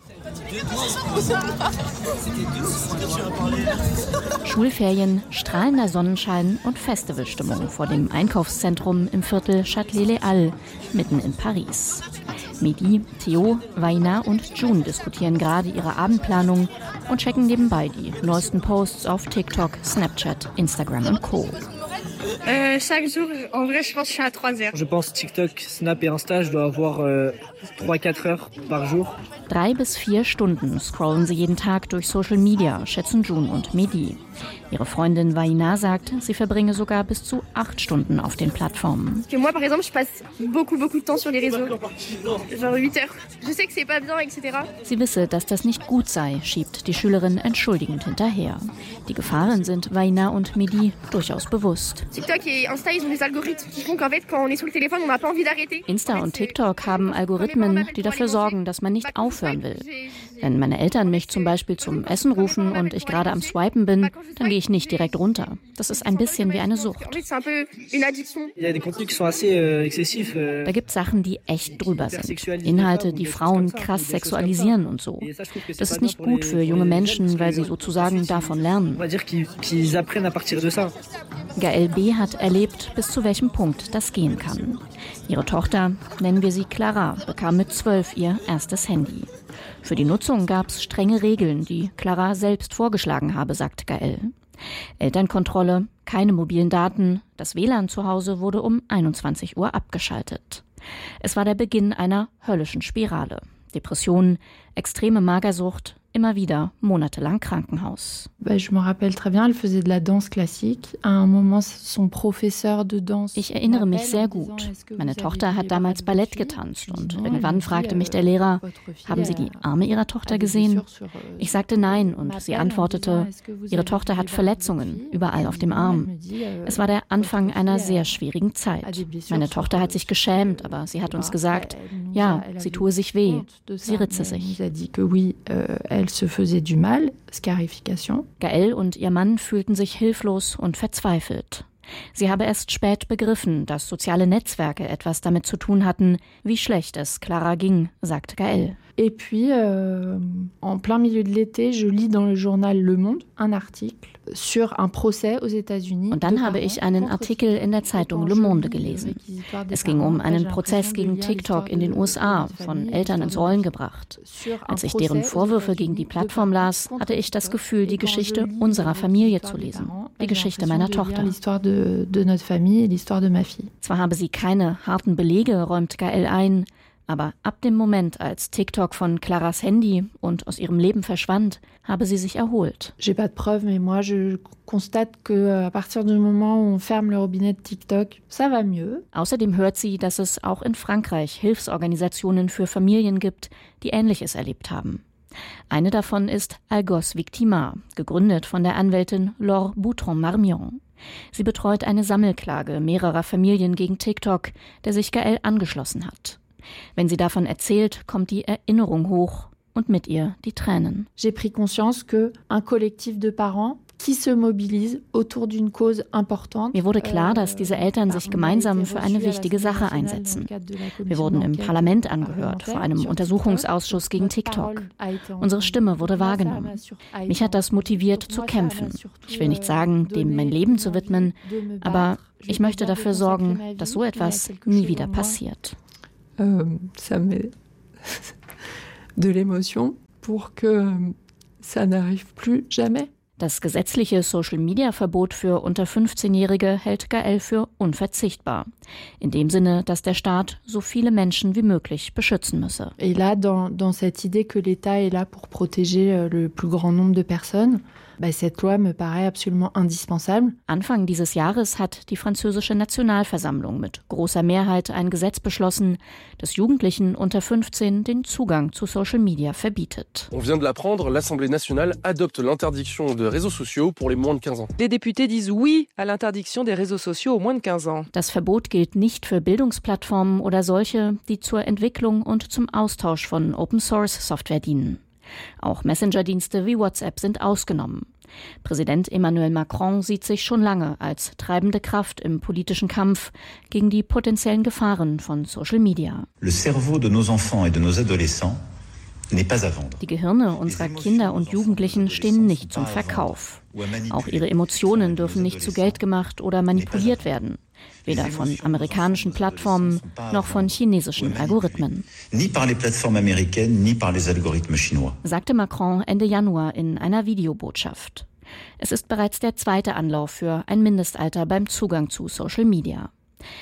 Schulferien, strahlender Sonnenschein und Festivalstimmung vor dem Einkaufszentrum im Viertel Châtelet-Les-Halles, mitten in Paris. Mehdi, Theo, Vaina und June diskutieren gerade ihre Abendplanung und checken nebenbei die neuesten Posts auf TikTok, Snapchat, Instagram und Co. Chaque jour, en vrai, je pense que je suis à 3 heures. Je pense TikTok, Snap et Insta, je dois avoir 3-4 heures par jour. 3 bis 4 Stunden scrollen sie jeden Tag durch Social Media, schätzen June und Mehdi. Ihre Freundin Vaina sagt, sie verbringe sogar bis zu 8 Stunden auf den Plattformen. Moi, par exemple, je passe beaucoup de temps sur les réseaux. Genre 8 heures. Je sais que c'est pas bien, etc. Sie wisse, dass das nicht gut sei, schiebt die Schülerin entschuldigend hinterher. Die Gefahren sind Vaina und Mehdi durchaus bewusst. TikTok et Insta, ils ont des algorithmes qui font qu'en fait, quand on est sur le téléphone, on n'a pas envie d'arrêter. Insta und TikTok haben Algorithmen, die dafür sorgen, dass man nicht aufhören will. Wenn meine Eltern mich zum Beispiel zum Essen rufen und ich gerade am Swipen bin, dann gehe ich nicht direkt runter. Das ist ein bisschen wie eine Sucht. Da gibt es Sachen, die echt drüber sind. Inhalte, die Frauen krass sexualisieren und so. Das ist nicht gut für junge Menschen, weil sie sozusagen davon lernen. Gaël B. hat erlebt, bis zu welchem Punkt das gehen kann. Ihre Tochter, nennen wir sie Clara, bekam mit 12 ihr erstes Handy. Für die Nutzung gab es strenge Regeln, die Clara selbst vorgeschlagen habe, sagt Gaël. Elternkontrolle, keine mobilen Daten, das WLAN zu Hause wurde um 21 Uhr abgeschaltet. Es war der Beginn einer höllischen Spirale. Depressionen, extreme Magersucht, immer wieder monatelang Krankenhaus. Ich erinnere mich sehr gut. Meine Tochter hat damals Ballett getanzt und irgendwann fragte mich der Lehrer, haben Sie die Arme Ihrer Tochter gesehen? Ich sagte nein und sie antwortete, Ihre Tochter hat Verletzungen überall auf dem Arm. Es war der Anfang einer sehr schwierigen Zeit. Meine Tochter hat sich geschämt, aber sie hat uns gesagt, ja, sie tue sich weh, sie ritze sich. Gaël und ihr Mann fühlten sich hilflos und verzweifelt. Sie habe erst spät begriffen, dass soziale Netzwerke etwas damit zu tun hatten, wie schlecht es Clara ging, sagt Gaël. Et puis, en plein milieu de l'été, je lis dans le journal Le Monde un article sur un procès aux États-Unis. Und dann habe ich einen Artikel in der Zeitung Le Monde gelesen. Es ging um einen Prozess gegen TikTok in den USA, von Eltern ins Rollen gebracht. Als ich deren Vorwürfe gegen die Plattform las, hatte ich das Gefühl, die Geschichte unserer Familie zu lesen. Die Geschichte meiner Tochter. Zwar habe sie keine harten Belege, räumt Gaël ein, aber ab dem Moment, als TikTok von Claras Handy und aus ihrem Leben verschwand, habe sie sich erholt. J'ai pas de preuves, mais moi je constate que à partir du moment où on ferme le robinet de TikTok, ça va mieux. Außerdem hört sie, dass es auch in Frankreich Hilfsorganisationen für Familien gibt, die Ähnliches erlebt haben. Eine davon ist Algos Victima, gegründet von der Anwältin Laure Boutron-Marmion. Sie betreut eine Sammelklage mehrerer Familien gegen TikTok, der sich Gaël angeschlossen hat. Wenn sie davon erzählt, kommt die Erinnerung hoch und mit ihr die Tränen. J'ai pris conscience que un collectif de parents qui se mobilise autour d'une cause importante. Mir wurde klar, dass diese Eltern sich gemeinsam für eine wichtige Sache einsetzen. Wir wurden im Parlament angehört, vor einem Untersuchungsausschuss gegen TikTok. Unsere Stimme wurde wahrgenommen. Mich hat das motiviert zu kämpfen. Ich will nicht sagen, dem mein Leben zu widmen, aber ich möchte dafür sorgen, dass so etwas nie wieder passiert. Ça met de l'émotion pour que ça n'arrive plus jamais. Das gesetzliche Social-Media-Verbot für unter 15-Jährige hält Gaël für unverzichtbar. In dem Sinne, dass der Staat so viele Menschen wie möglich beschützen müsse. Et là, dans cette idée que l'État est là pour protéger le plus grand nombre de personnes, cette loi me paraît absolument indispensable. Anfang dieses Jahres hat die französische Nationalversammlung mit großer Mehrheit ein Gesetz beschlossen, das Jugendlichen unter 15 den Zugang zu Social Media verbietet. On vient de l'apprendre, l'Assemblée nationale adopte l'interdiction de réseaux sociaux pour les moins de 15 ans. Les députés disent oui à l'interdiction des réseaux sociaux aux moins de 15 ans. Das Verbot gilt nicht für Bildungsplattformen oder solche, die zur Entwicklung und zum Austausch von Open-Source-Software dienen. Auch Messenger-Dienste wie WhatsApp sind ausgenommen. Präsident Emmanuel Macron sieht sich schon lange als treibende Kraft im politischen Kampf gegen die potenziellen Gefahren von Social Media. Le cerveau de nos enfants et de nos adolescents n'est pas à vendre. Die Gehirne unserer Kinder und Jugendlichen stehen nicht zum Verkauf. Auch ihre Emotionen dürfen nicht zu Geld gemacht oder manipuliert werden. Weder von amerikanischen Plattformen noch von chinesischen Algorithmen. Ni par les plateformes américaines, ni par les algorithmes chinois. Sagte Macron Ende Januar in einer Videobotschaft. Es ist bereits der zweite Anlauf für ein Mindestalter beim Zugang zu Social Media.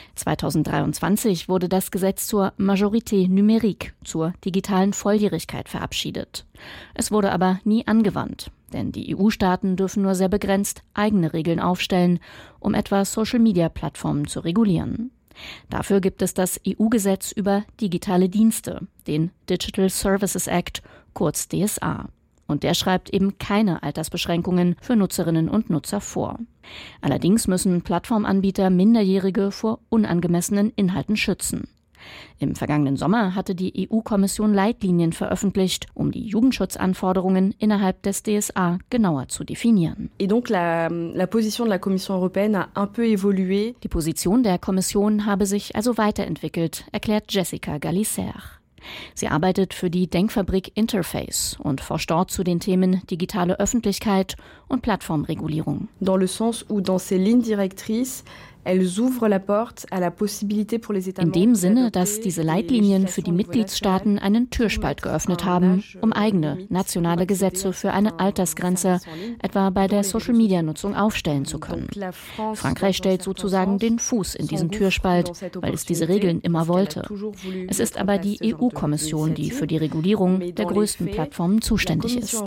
2023 wurde das Gesetz zur Majorité numérique, zur digitalen Volljährigkeit verabschiedet. Es wurde aber nie angewandt, denn die EU-Staaten dürfen nur sehr begrenzt eigene Regeln aufstellen, um etwa Social-Media-Plattformen zu regulieren. Dafür gibt es das EU-Gesetz über digitale Dienste, den Digital Services Act, kurz DSA. Und der schreibt eben keine Altersbeschränkungen für Nutzerinnen und Nutzer vor. Allerdings müssen Plattformanbieter Minderjährige vor unangemessenen Inhalten schützen. Im vergangenen Sommer hatte die EU-Kommission Leitlinien veröffentlicht, um die Jugendschutzanforderungen innerhalb des DSA genauer zu definieren. Et donc la position de la Commission européenne a un peu évolué. Die Position der Kommission habe sich also weiterentwickelt, erklärt Jessica Gallicer. Sie arbeitet für die Denkfabrik Interface und forscht dort zu den Themen digitale Öffentlichkeit und Plattformregulierung. Dans le sens où dans ces lignes directrices, elles ouvrent la porte à la possibilité pour les États membres. In dem Sinne, dass diese Leitlinien für die Mitgliedstaaten einen Türspalt geöffnet haben, um eigene nationale Gesetze für eine Altersgrenze, etwa bei der Social-Media-Nutzung, aufstellen zu können. Frankreich stellt sozusagen den Fuß in diesen Türspalt, weil es diese Regeln immer wollte. Es ist aber die EU-Kommission, die für die Regulierung der größten Plattformen zuständig ist.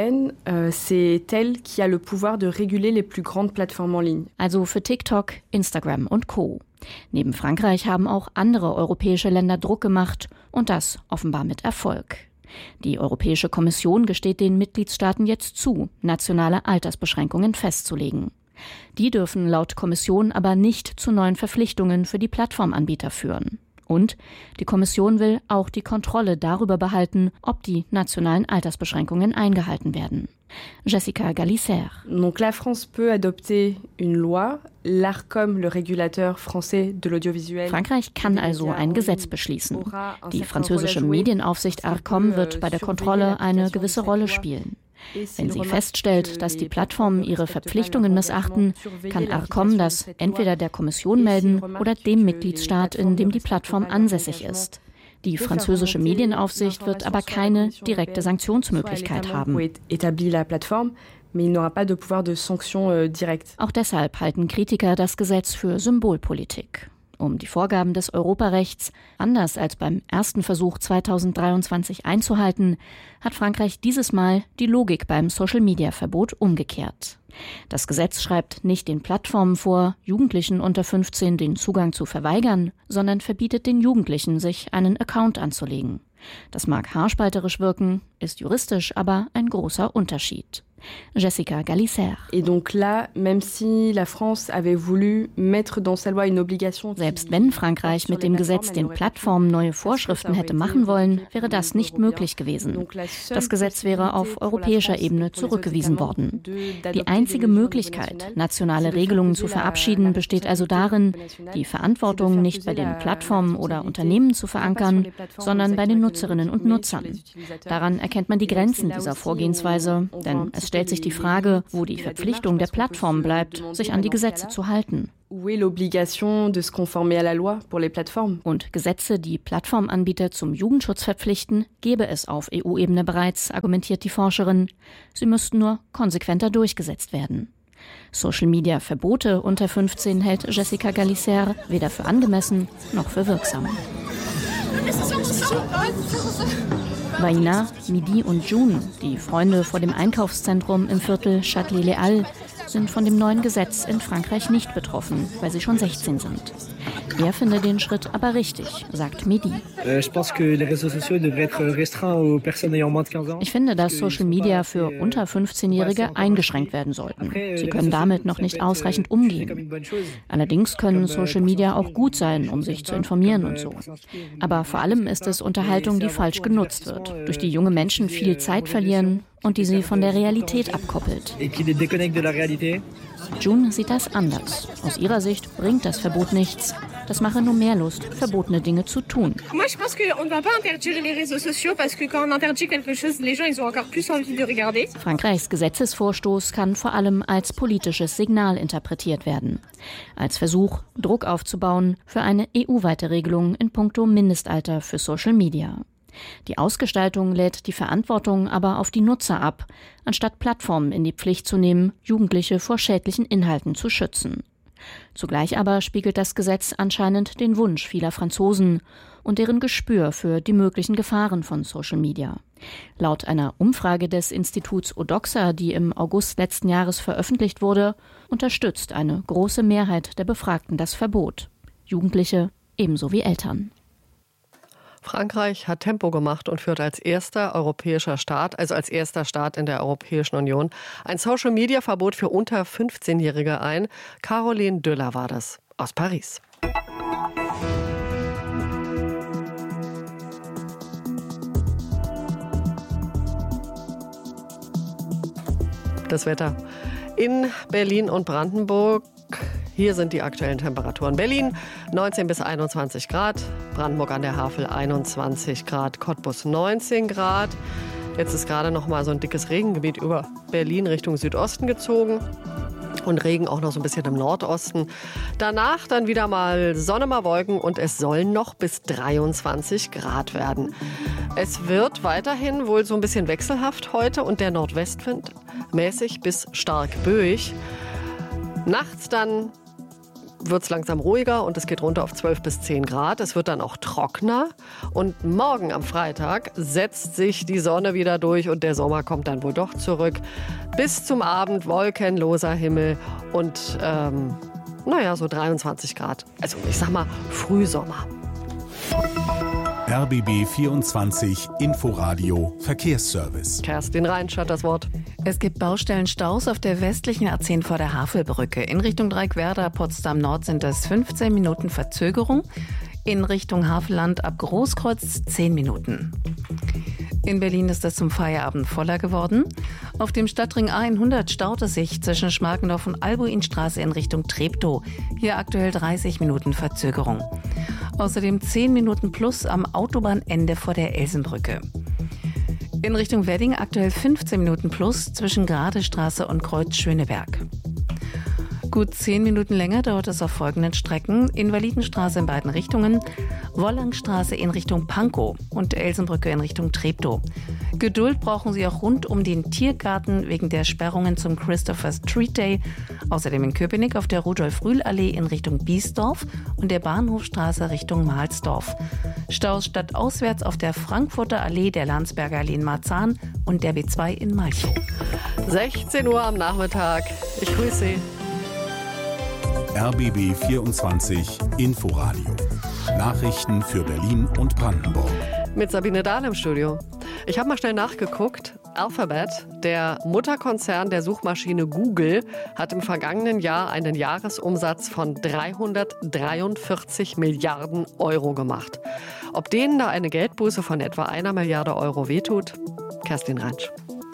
Also für TikTok, Instagram und Co. Neben Frankreich haben auch andere europäische Länder Druck gemacht und das offenbar mit Erfolg. Die Europäische Kommission gesteht den Mitgliedstaaten jetzt zu, nationale Altersbeschränkungen festzulegen. Die dürfen laut Kommission aber nicht zu neuen Verpflichtungen für die Plattformanbieter führen. Und die Kommission will auch die Kontrolle darüber behalten, ob die nationalen Altersbeschränkungen eingehalten werden. Jessica Gallicer. Donc la France peut adopter une loi, l'ARCOM, le régulateur français de l'audiovisuel. Frankreich kann also ein Gesetz beschließen. Die französische Medienaufsicht ARCOM wird bei der Kontrolle eine gewisse Rolle spielen. Wenn sie feststellt, dass die Plattformen ihre Verpflichtungen missachten, kann ARCOM das entweder der Kommission melden oder dem Mitgliedstaat, in dem die Plattform ansässig ist. Die französische Medienaufsicht wird aber keine direkte Sanktionsmöglichkeit haben. Auch deshalb halten Kritiker das Gesetz für Symbolpolitik. Um die Vorgaben des Europarechts, anders als beim ersten Versuch 2023 einzuhalten, hat Frankreich dieses Mal die Logik beim Social-Media-Verbot umgekehrt. Das Gesetz schreibt nicht den Plattformen vor, Jugendlichen unter 15 den Zugang zu verweigern, sondern verbietet den Jugendlichen, sich einen Account anzulegen. Das mag haarspalterisch wirken, ist juristisch aber ein großer Unterschied. Jessica Gallicer. Selbst wenn Frankreich mit dem Gesetz den Plattformen neue Vorschriften hätte machen wollen, wäre das nicht möglich gewesen. Das Gesetz wäre auf europäischer Ebene zurückgewiesen worden. Die einzige Möglichkeit, nationale Regelungen zu verabschieden, besteht also darin, die Verantwortung nicht bei den Plattformen oder Unternehmen zu verankern, sondern bei den Nutzerinnen und Nutzern. Daran erkennt man die Grenzen dieser Vorgehensweise, denn es stellt sich die Frage, wo die Verpflichtung der Plattform bleibt, sich an die Gesetze zu halten. Und Gesetze, die Plattformanbieter zum Jugendschutz verpflichten, gäbe es auf EU-Ebene bereits, argumentiert die Forscherin. Sie müssten nur konsequenter durchgesetzt werden. Social-Media-Verbote unter 15 hält Jessica Gallicer weder für angemessen noch für wirksam. Vaina, Midi und June, die Freunde vor dem Einkaufszentrum im Viertel Châtelet-Les Halles, sind von dem neuen Gesetz in Frankreich nicht betroffen, weil sie schon 16 sind. Er finde den Schritt aber richtig, sagt Midi. Ich finde, dass Social Media für unter 15-Jährige eingeschränkt werden sollten. Sie können damit noch nicht ausreichend umgehen. Allerdings können Social Media auch gut sein, um sich zu informieren und so. Aber vor allem ist es Unterhaltung, die falsch genutzt wird, durch die junge Menschen viel Zeit verlieren und die sie von der Realität abkoppelt. June sieht das anders. Aus ihrer Sicht bringt das Verbot nichts. Das mache nur mehr Lust, verbotene Dinge zu tun. Frankreichs Gesetzesvorstoß kann vor allem als politisches Signal interpretiert werden. Als Versuch, Druck aufzubauen für eine EU-weite Regelung in puncto Mindestalter für Social Media. Die Ausgestaltung lädt die Verantwortung aber auf die Nutzer ab, anstatt Plattformen in die Pflicht zu nehmen, Jugendliche vor schädlichen Inhalten zu schützen. Zugleich aber spiegelt das Gesetz anscheinend den Wunsch vieler Franzosen und deren Gespür für die möglichen Gefahren von Social Media. Laut einer Umfrage des Instituts Odoxa, die im August letzten Jahres veröffentlicht wurde, unterstützt eine große Mehrheit der Befragten das Verbot. Jugendliche ebenso wie Eltern. Frankreich hat Tempo gemacht und führt als erster europäischer Staat, also als erster Staat in der Europäischen Union, ein Social-Media-Verbot für unter 15-Jährige ein. Caroline Döller war das aus Paris. Das Wetter in Berlin und Brandenburg. Hier sind die aktuellen Temperaturen. Berlin 19 bis 21 Grad, Brandenburg an der Havel 21 Grad, Cottbus 19 Grad. Jetzt ist gerade noch mal so ein dickes Regengebiet über Berlin Richtung Südosten gezogen. Und Regen auch noch so ein bisschen im Nordosten. Danach dann wieder mal Sonne, mal Wolken und es sollen noch bis 23 Grad werden. Es wird weiterhin wohl so ein bisschen wechselhaft heute und der Nordwestwind mäßig bis stark böig. Nachts dann wird es langsam ruhiger und es geht runter auf 12 bis 10 Grad. Es wird dann auch trockener und morgen am Freitag setzt sich die Sonne wieder durch und der Sommer kommt dann wohl doch zurück. Bis zum Abend wolkenloser Himmel und so 23 Grad. Also ich sag mal Frühsommer. RBB 24 Inforadio Verkehrsservice. Kerstin Reinsch hat das Wort. Es gibt Baustellenstaus auf der westlichen A10 vor der Havelbrücke. In Richtung Dreieckwerder, Potsdam Nord sind es 15 Minuten Verzögerung. In Richtung Havelland ab Großkreuz 10 Minuten. In Berlin ist es zum Feierabend voller geworden. Auf dem Stadtring A100 staut es sich zwischen Schmarkendorf und Albuinstraße in Richtung Treptow. Hier aktuell 30 Minuten Verzögerung. Außerdem 10 Minuten plus am Autobahnende vor der Elsenbrücke. In Richtung Wedding aktuell 15 Minuten plus zwischen Gradestraße und Kreuz Schöneberg. Gut 10 Minuten länger dauert es auf folgenden Strecken: Invalidenstraße in beiden Richtungen, Wollangstraße in Richtung Pankow und Elsenbrücke in Richtung Treptow. Geduld brauchen Sie auch rund um den Tiergarten wegen der Sperrungen zum Christopher Street Day. Außerdem in Köpenick auf der Rudolf-Rühl-Allee in Richtung Biesdorf und der Bahnhofstraße Richtung Mahlsdorf. Staus stadtauswärts auf der Frankfurter Allee, der Landsberger Allee in Marzahn und der B2 in Malchow. 16 Uhr am Nachmittag. Ich grüße Sie. RBB 24 Inforadio. Nachrichten für Berlin und Brandenburg. Mit Sabine Dahl im Studio. Ich habe mal schnell nachgeguckt. Alphabet, der Mutterkonzern der Suchmaschine Google, hat im vergangenen Jahr einen Jahresumsatz von 343 Milliarden Euro gemacht. Ob denen da eine Geldbuße von etwa 1 Milliarde Euro wehtut? Kerstin Reinsch.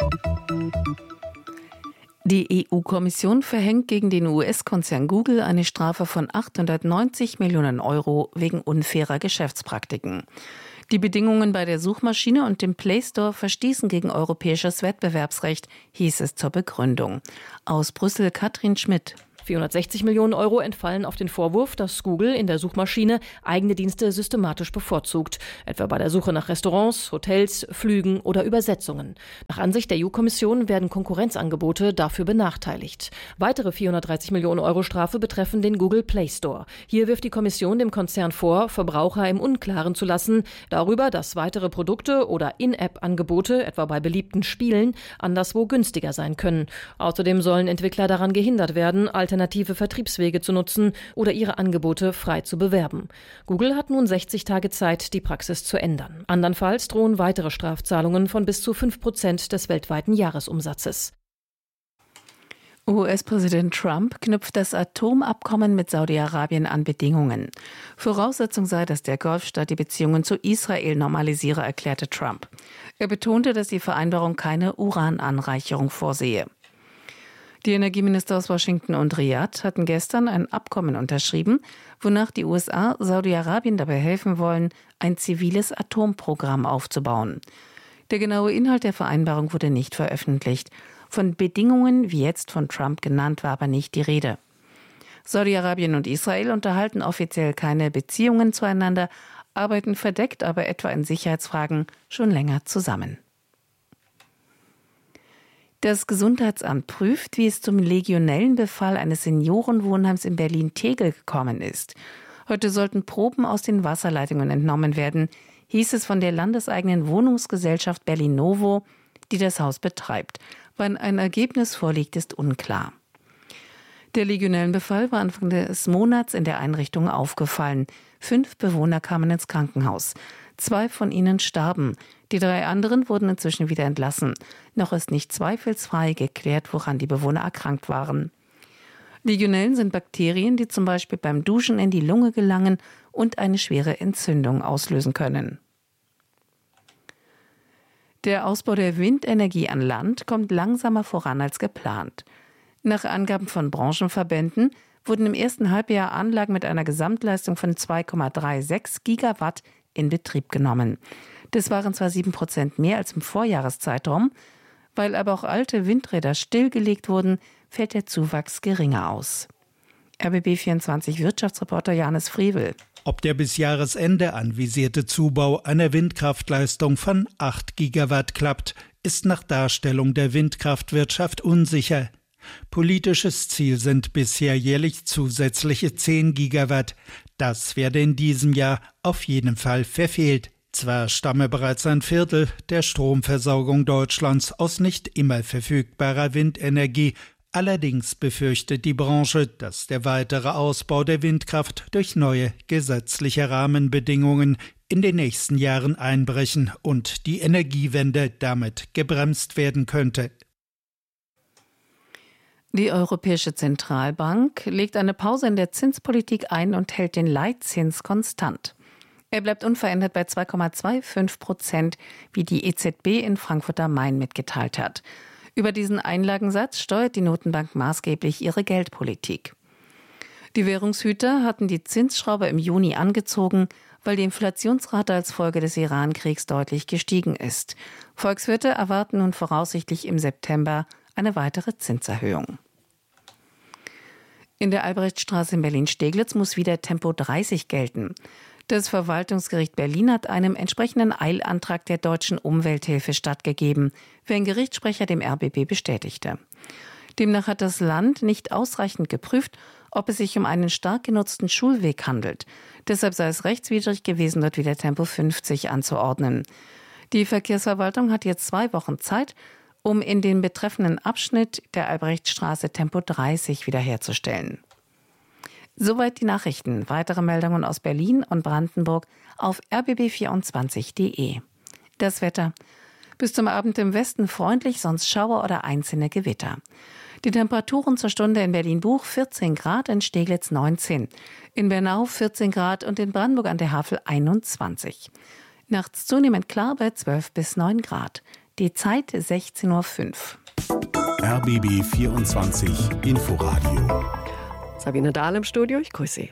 Die EU-Kommission verhängt gegen den US-Konzern Google eine Strafe von 890 Millionen Euro wegen unfairer Geschäftspraktiken. Die Bedingungen bei der Suchmaschine und dem Play Store verstießen gegen europäisches Wettbewerbsrecht, hieß es zur Begründung. Aus Brüssel Katrin Schmidt. 460 Millionen Euro entfallen auf den Vorwurf, dass Google in der Suchmaschine eigene Dienste systematisch bevorzugt, etwa bei der Suche nach Restaurants, Hotels, Flügen oder Übersetzungen. Nach Ansicht der EU-Kommission werden Konkurrenzangebote dafür benachteiligt. Weitere 430 Millionen Euro Strafe betreffen den Google Play Store. Hier wirft die Kommission dem Konzern vor, Verbraucher im Unklaren zu lassen darüber, dass weitere Produkte oder In-App-Angebote, etwa bei beliebten Spielen, anderswo günstiger sein können. Außerdem sollen Entwickler daran gehindert werden, alternative Vertriebswege zu nutzen oder ihre Angebote frei zu bewerben. Google hat nun 60 Tage Zeit, die Praxis zu ändern. Andernfalls drohen weitere Strafzahlungen von bis zu 5% des weltweiten Jahresumsatzes. US-Präsident Trump knüpft das Atomabkommen mit Saudi-Arabien an Bedingungen. Voraussetzung sei, dass der Golfstaat die Beziehungen zu Israel normalisiere, erklärte Trump. Er betonte, dass die Vereinbarung keine Urananreicherung vorsehe. Die Energieminister aus Washington und Riad hatten gestern ein Abkommen unterschrieben, wonach die USA Saudi-Arabien dabei helfen wollen, ein ziviles Atomprogramm aufzubauen. Der genaue Inhalt der Vereinbarung wurde nicht veröffentlicht. Von Bedingungen, wie jetzt von Trump genannt, war aber nicht die Rede. Saudi-Arabien und Israel unterhalten offiziell keine Beziehungen zueinander, arbeiten verdeckt aber etwa in Sicherheitsfragen schon länger zusammen. Das Gesundheitsamt prüft, wie es zum Legionellenbefall eines Seniorenwohnheims in Berlin-Tegel gekommen ist. Heute sollten Proben aus den Wasserleitungen entnommen werden, hieß es von der landeseigenen Wohnungsgesellschaft Berlin-Novo, die das Haus betreibt. Wann ein Ergebnis vorliegt, ist unklar. Der Legionellenbefall war Anfang des Monats in der Einrichtung aufgefallen. 5 Bewohner kamen ins Krankenhaus. 2 von ihnen starben. Die 3 anderen wurden inzwischen wieder entlassen. Noch ist nicht zweifelsfrei geklärt, woran die Bewohner erkrankt waren. Legionellen sind Bakterien, die zum Beispiel beim Duschen in die Lunge gelangen und eine schwere Entzündung auslösen können. Der Ausbau der Windenergie an Land kommt langsamer voran als geplant. Nach Angaben von Branchenverbänden wurden im ersten Halbjahr Anlagen mit einer Gesamtleistung von 2,36 Gigawatt in Betrieb genommen. Das waren zwar 7% mehr als im Vorjahreszeitraum, weil aber auch alte Windräder stillgelegt wurden, fällt der Zuwachs geringer aus. RBB24 Wirtschaftsreporter Johannes Frevel. Ob der bis Jahresende anvisierte Zubau einer Windkraftleistung von 8 Gigawatt klappt, ist nach Darstellung der Windkraftwirtschaft unsicher. Politisches Ziel sind bisher jährlich zusätzliche 10 Gigawatt. Das werde in diesem Jahr auf jeden Fall verfehlt. Zwar stamme bereits ein Viertel der Stromversorgung Deutschlands aus nicht immer verfügbarer Windenergie, allerdings befürchtet die Branche, dass der weitere Ausbau der Windkraft durch neue gesetzliche Rahmenbedingungen in den nächsten Jahren einbrechen und die Energiewende damit gebremst werden könnte. Die Europäische Zentralbank legt eine Pause in der Zinspolitik ein und hält den Leitzins konstant. Er bleibt unverändert bei 2,25%, wie die EZB in Frankfurt am Main mitgeteilt hat. Über diesen Einlagensatz steuert die Notenbank maßgeblich ihre Geldpolitik. Die Währungshüter hatten die Zinsschraube im Juni angezogen, weil die Inflationsrate als Folge des Iran-Kriegs deutlich gestiegen ist. Volkswirte erwarten nun voraussichtlich im September eine weitere Zinserhöhung. In der Albrechtstraße in Berlin-Steglitz muss wieder Tempo 30 gelten. Das Verwaltungsgericht Berlin hat einem entsprechenden Eilantrag der Deutschen Umwelthilfe stattgegeben, wie ein Gerichtssprecher dem RBB bestätigte. Demnach hat das Land nicht ausreichend geprüft, ob es sich um einen stark genutzten Schulweg handelt. Deshalb sei es rechtswidrig gewesen, dort wieder Tempo 50 anzuordnen. Die Verkehrsverwaltung hat jetzt 2 Wochen Zeit, um in den betreffenden Abschnitt der Albrechtstraße Tempo 30 wiederherzustellen. Soweit die Nachrichten. Weitere Meldungen aus Berlin und Brandenburg auf rbb24.de. Das Wetter. Bis zum Abend im Westen freundlich, sonst Schauer oder einzelne Gewitter. Die Temperaturen zur Stunde in Berlin-Buch 14 Grad, in Steglitz 19, in Bernau 14 Grad und in Brandenburg an der Havel 21. Nachts zunehmend klar bei 12 bis 9 Grad. Die Zeit 16:05 Uhr. RBB 24 Inforadio. Sabine Dahl im Studio, ich grüße Sie.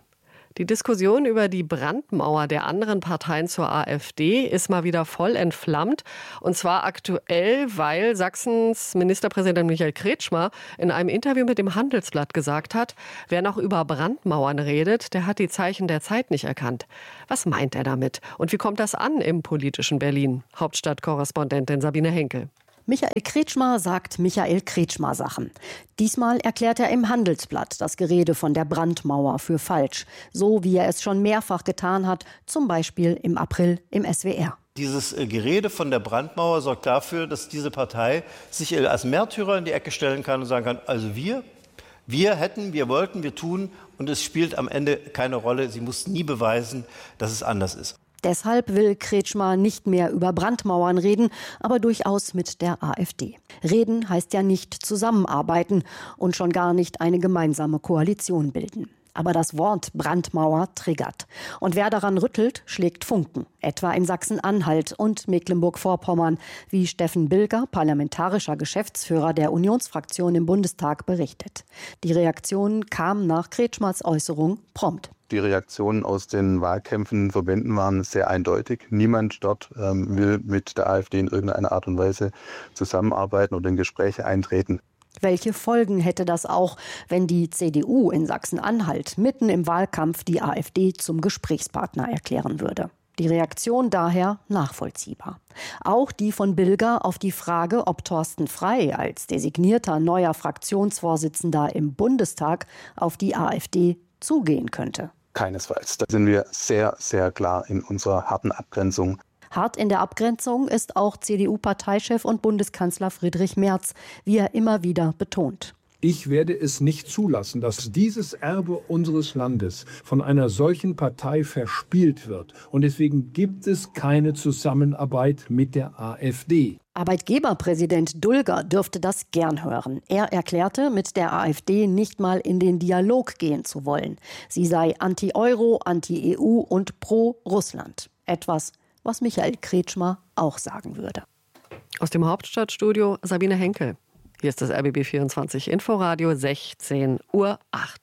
Die Diskussion über die Brandmauer der anderen Parteien zur AfD ist mal wieder voll entflammt. Und zwar aktuell, weil Sachsens Ministerpräsident Michael Kretschmer in einem Interview mit dem Handelsblatt gesagt hat, wer noch über Brandmauern redet, der hat die Zeichen der Zeit nicht erkannt. Was meint er damit? Und wie kommt das an im politischen Berlin? Hauptstadtkorrespondentin Sabine Henkel. Michael Kretschmer sagt Michael Kretschmer Sachen. Diesmal erklärt er im Handelsblatt das Gerede von der Brandmauer für falsch. So wie er es schon mehrfach getan hat, zum Beispiel im April im SWR. Dieses Gerede von der Brandmauer sorgt dafür, dass diese Partei sich als Märtyrer in die Ecke stellen kann und sagen kann, also wir hätten, wir wollten, wir tun und es spielt am Ende keine Rolle. Sie muss nie beweisen, dass es anders ist. Deshalb will Kretschmer nicht mehr über Brandmauern reden, aber durchaus mit der AfD. Reden heißt ja nicht zusammenarbeiten und schon gar nicht eine gemeinsame Koalition bilden. Aber das Wort Brandmauer triggert. Und wer daran rüttelt, schlägt Funken. Etwa in Sachsen-Anhalt und Mecklenburg-Vorpommern, wie Steffen Bilger, parlamentarischer Geschäftsführer der Unionsfraktion im Bundestag, berichtet. Die Reaktion kam nach Kretschmers Äußerung prompt. Die Reaktionen aus den Wahlkämpfen, Verbänden waren sehr eindeutig. Niemand dort will mit der AfD in irgendeiner Art und Weise zusammenarbeiten oder in Gespräche eintreten. Welche Folgen hätte das auch, wenn die CDU in Sachsen-Anhalt mitten im Wahlkampf die AfD zum Gesprächspartner erklären würde? Die Reaktion daher nachvollziehbar. Auch die von Bilger auf die Frage, ob Thorsten Frey als designierter neuer Fraktionsvorsitzender im Bundestag auf die AfD zugehen könnte. Keinesfalls. Da sind wir sehr, sehr klar in unserer harten Abgrenzung. Hart in der Abgrenzung ist auch CDU-Parteichef und Bundeskanzler Friedrich Merz, wie er immer wieder betont. Ich werde es nicht zulassen, dass dieses Erbe unseres Landes von einer solchen Partei verspielt wird. Und deswegen gibt es keine Zusammenarbeit mit der AfD. Arbeitgeberpräsident Dulger dürfte das gern hören. Er erklärte, mit der AfD nicht mal in den Dialog gehen zu wollen. Sie sei anti-Euro, anti-EU und pro-Russland. Etwas, was Michael Kretschmer auch sagen würde. Aus dem Hauptstadtstudio Sabine Henkel. Hier ist das RBB24 Inforadio, 16:08 Uhr.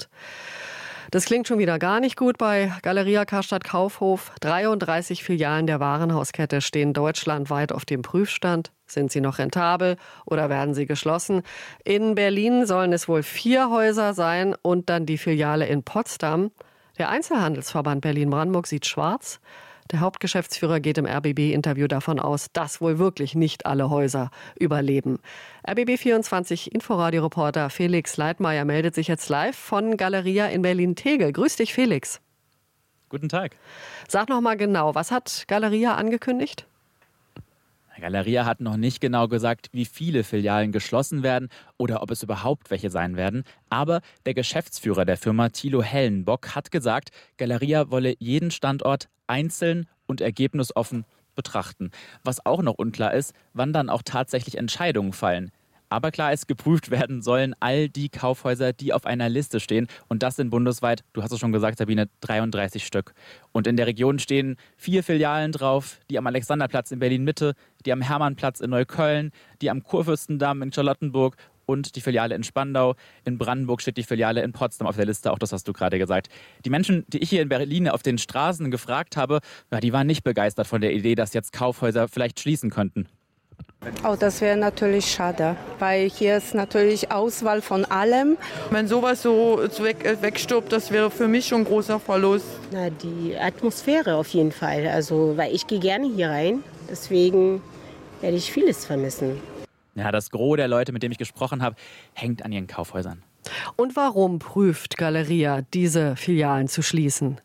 Das klingt schon wieder gar nicht gut bei Galeria Karstadt Kaufhof. 33 Filialen der Warenhauskette stehen deutschlandweit auf dem Prüfstand. Sind sie noch rentabel oder werden sie geschlossen? In Berlin sollen es wohl 4 Häuser sein und dann die Filiale in Potsdam. Der Einzelhandelsverband Berlin-Brandenburg sieht schwarz. Der Hauptgeschäftsführer geht im RBB-Interview davon aus, dass wohl wirklich nicht alle Häuser überleben. RBB24 Inforadio-Reporter Felix Leitmeier meldet sich jetzt live von Galeria in Berlin-Tegel. Grüß dich, Felix. Guten Tag. Sag noch mal genau, was hat Galeria angekündigt? Galeria hat noch nicht genau gesagt, wie viele Filialen geschlossen werden oder ob es überhaupt welche sein werden. Aber der Geschäftsführer der Firma, Thilo Hellenbock, hat gesagt, Galeria wolle jeden Standort einzeln und ergebnisoffen betrachten. Was auch noch unklar ist, wann dann auch tatsächlich Entscheidungen fallen. Aber klar ist, geprüft werden sollen all die Kaufhäuser, die auf einer Liste stehen. Und das sind bundesweit, du hast es schon gesagt, Sabine, 33 Stück. Und in der Region stehen 4 Filialen drauf, die am Alexanderplatz in Berlin-Mitte, die am Hermannplatz in Neukölln, die am Kurfürstendamm in Charlottenburg und die Filiale in Spandau. In Brandenburg steht die Filiale in Potsdam auf der Liste, auch das hast du gerade gesagt. Die Menschen, die ich hier in Berlin auf den Straßen gefragt habe, die waren nicht begeistert von der Idee, dass jetzt Kaufhäuser vielleicht schließen könnten. Oh, das wäre natürlich schade, weil hier ist natürlich Auswahl von allem. Wenn sowas so wegstirbt, das wäre für mich schon ein großer Verlust. Na, die Atmosphäre auf jeden Fall, also weil ich gehe gerne hier rein, deswegen werde ich vieles vermissen. Ja, das Gros der Leute, mit denen ich gesprochen habe, hängt an ihren Kaufhäusern. Und warum prüft Galeria, diese Filialen zu schließen?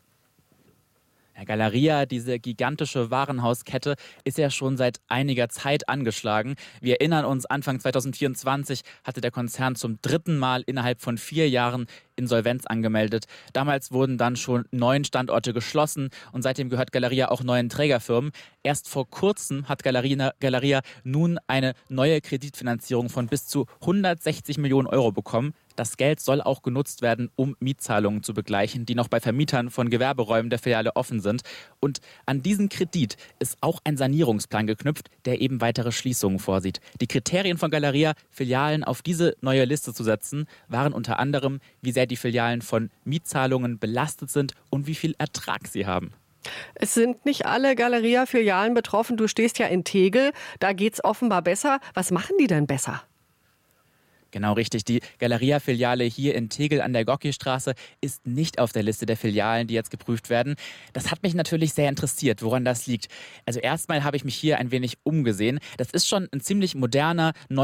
Galeria, diese gigantische Warenhauskette, ist ja schon seit einiger Zeit angeschlagen. Wir erinnern uns, Anfang 2024 hatte der Konzern zum 3. Mal innerhalb von 4 Jahren Insolvenz angemeldet. Damals wurden dann schon 9 Standorte geschlossen und seitdem gehört Galeria auch neuen Trägerfirmen. Erst vor kurzem hat Galeria nun eine neue Kreditfinanzierung von bis zu 160 Millionen Euro bekommen. Das Geld soll auch genutzt werden, um Mietzahlungen zu begleichen, die noch bei Vermietern von Gewerberäumen der Filiale offen sind. Und an diesen Kredit ist auch ein Sanierungsplan geknüpft, der eben weitere Schließungen vorsieht. Die Kriterien von Galeria, Filialen auf diese neue Liste zu setzen, waren unter anderem, wie sehr die Filialen von Mietzahlungen belastet sind und wie viel Ertrag sie haben. Es sind nicht alle Galeria-Filialen betroffen. Du stehst ja in Tegel, da geht es offenbar besser. Was machen die denn besser? Genau richtig. Die Galeria-Filiale hier in Tegel an der Gockistraße ist nicht auf der Liste der Filialen, die jetzt geprüft werden. Das hat mich natürlich sehr interessiert, woran das liegt. Also erstmal habe ich mich hier ein wenig umgesehen. Das ist schon ein ziemlich moderner,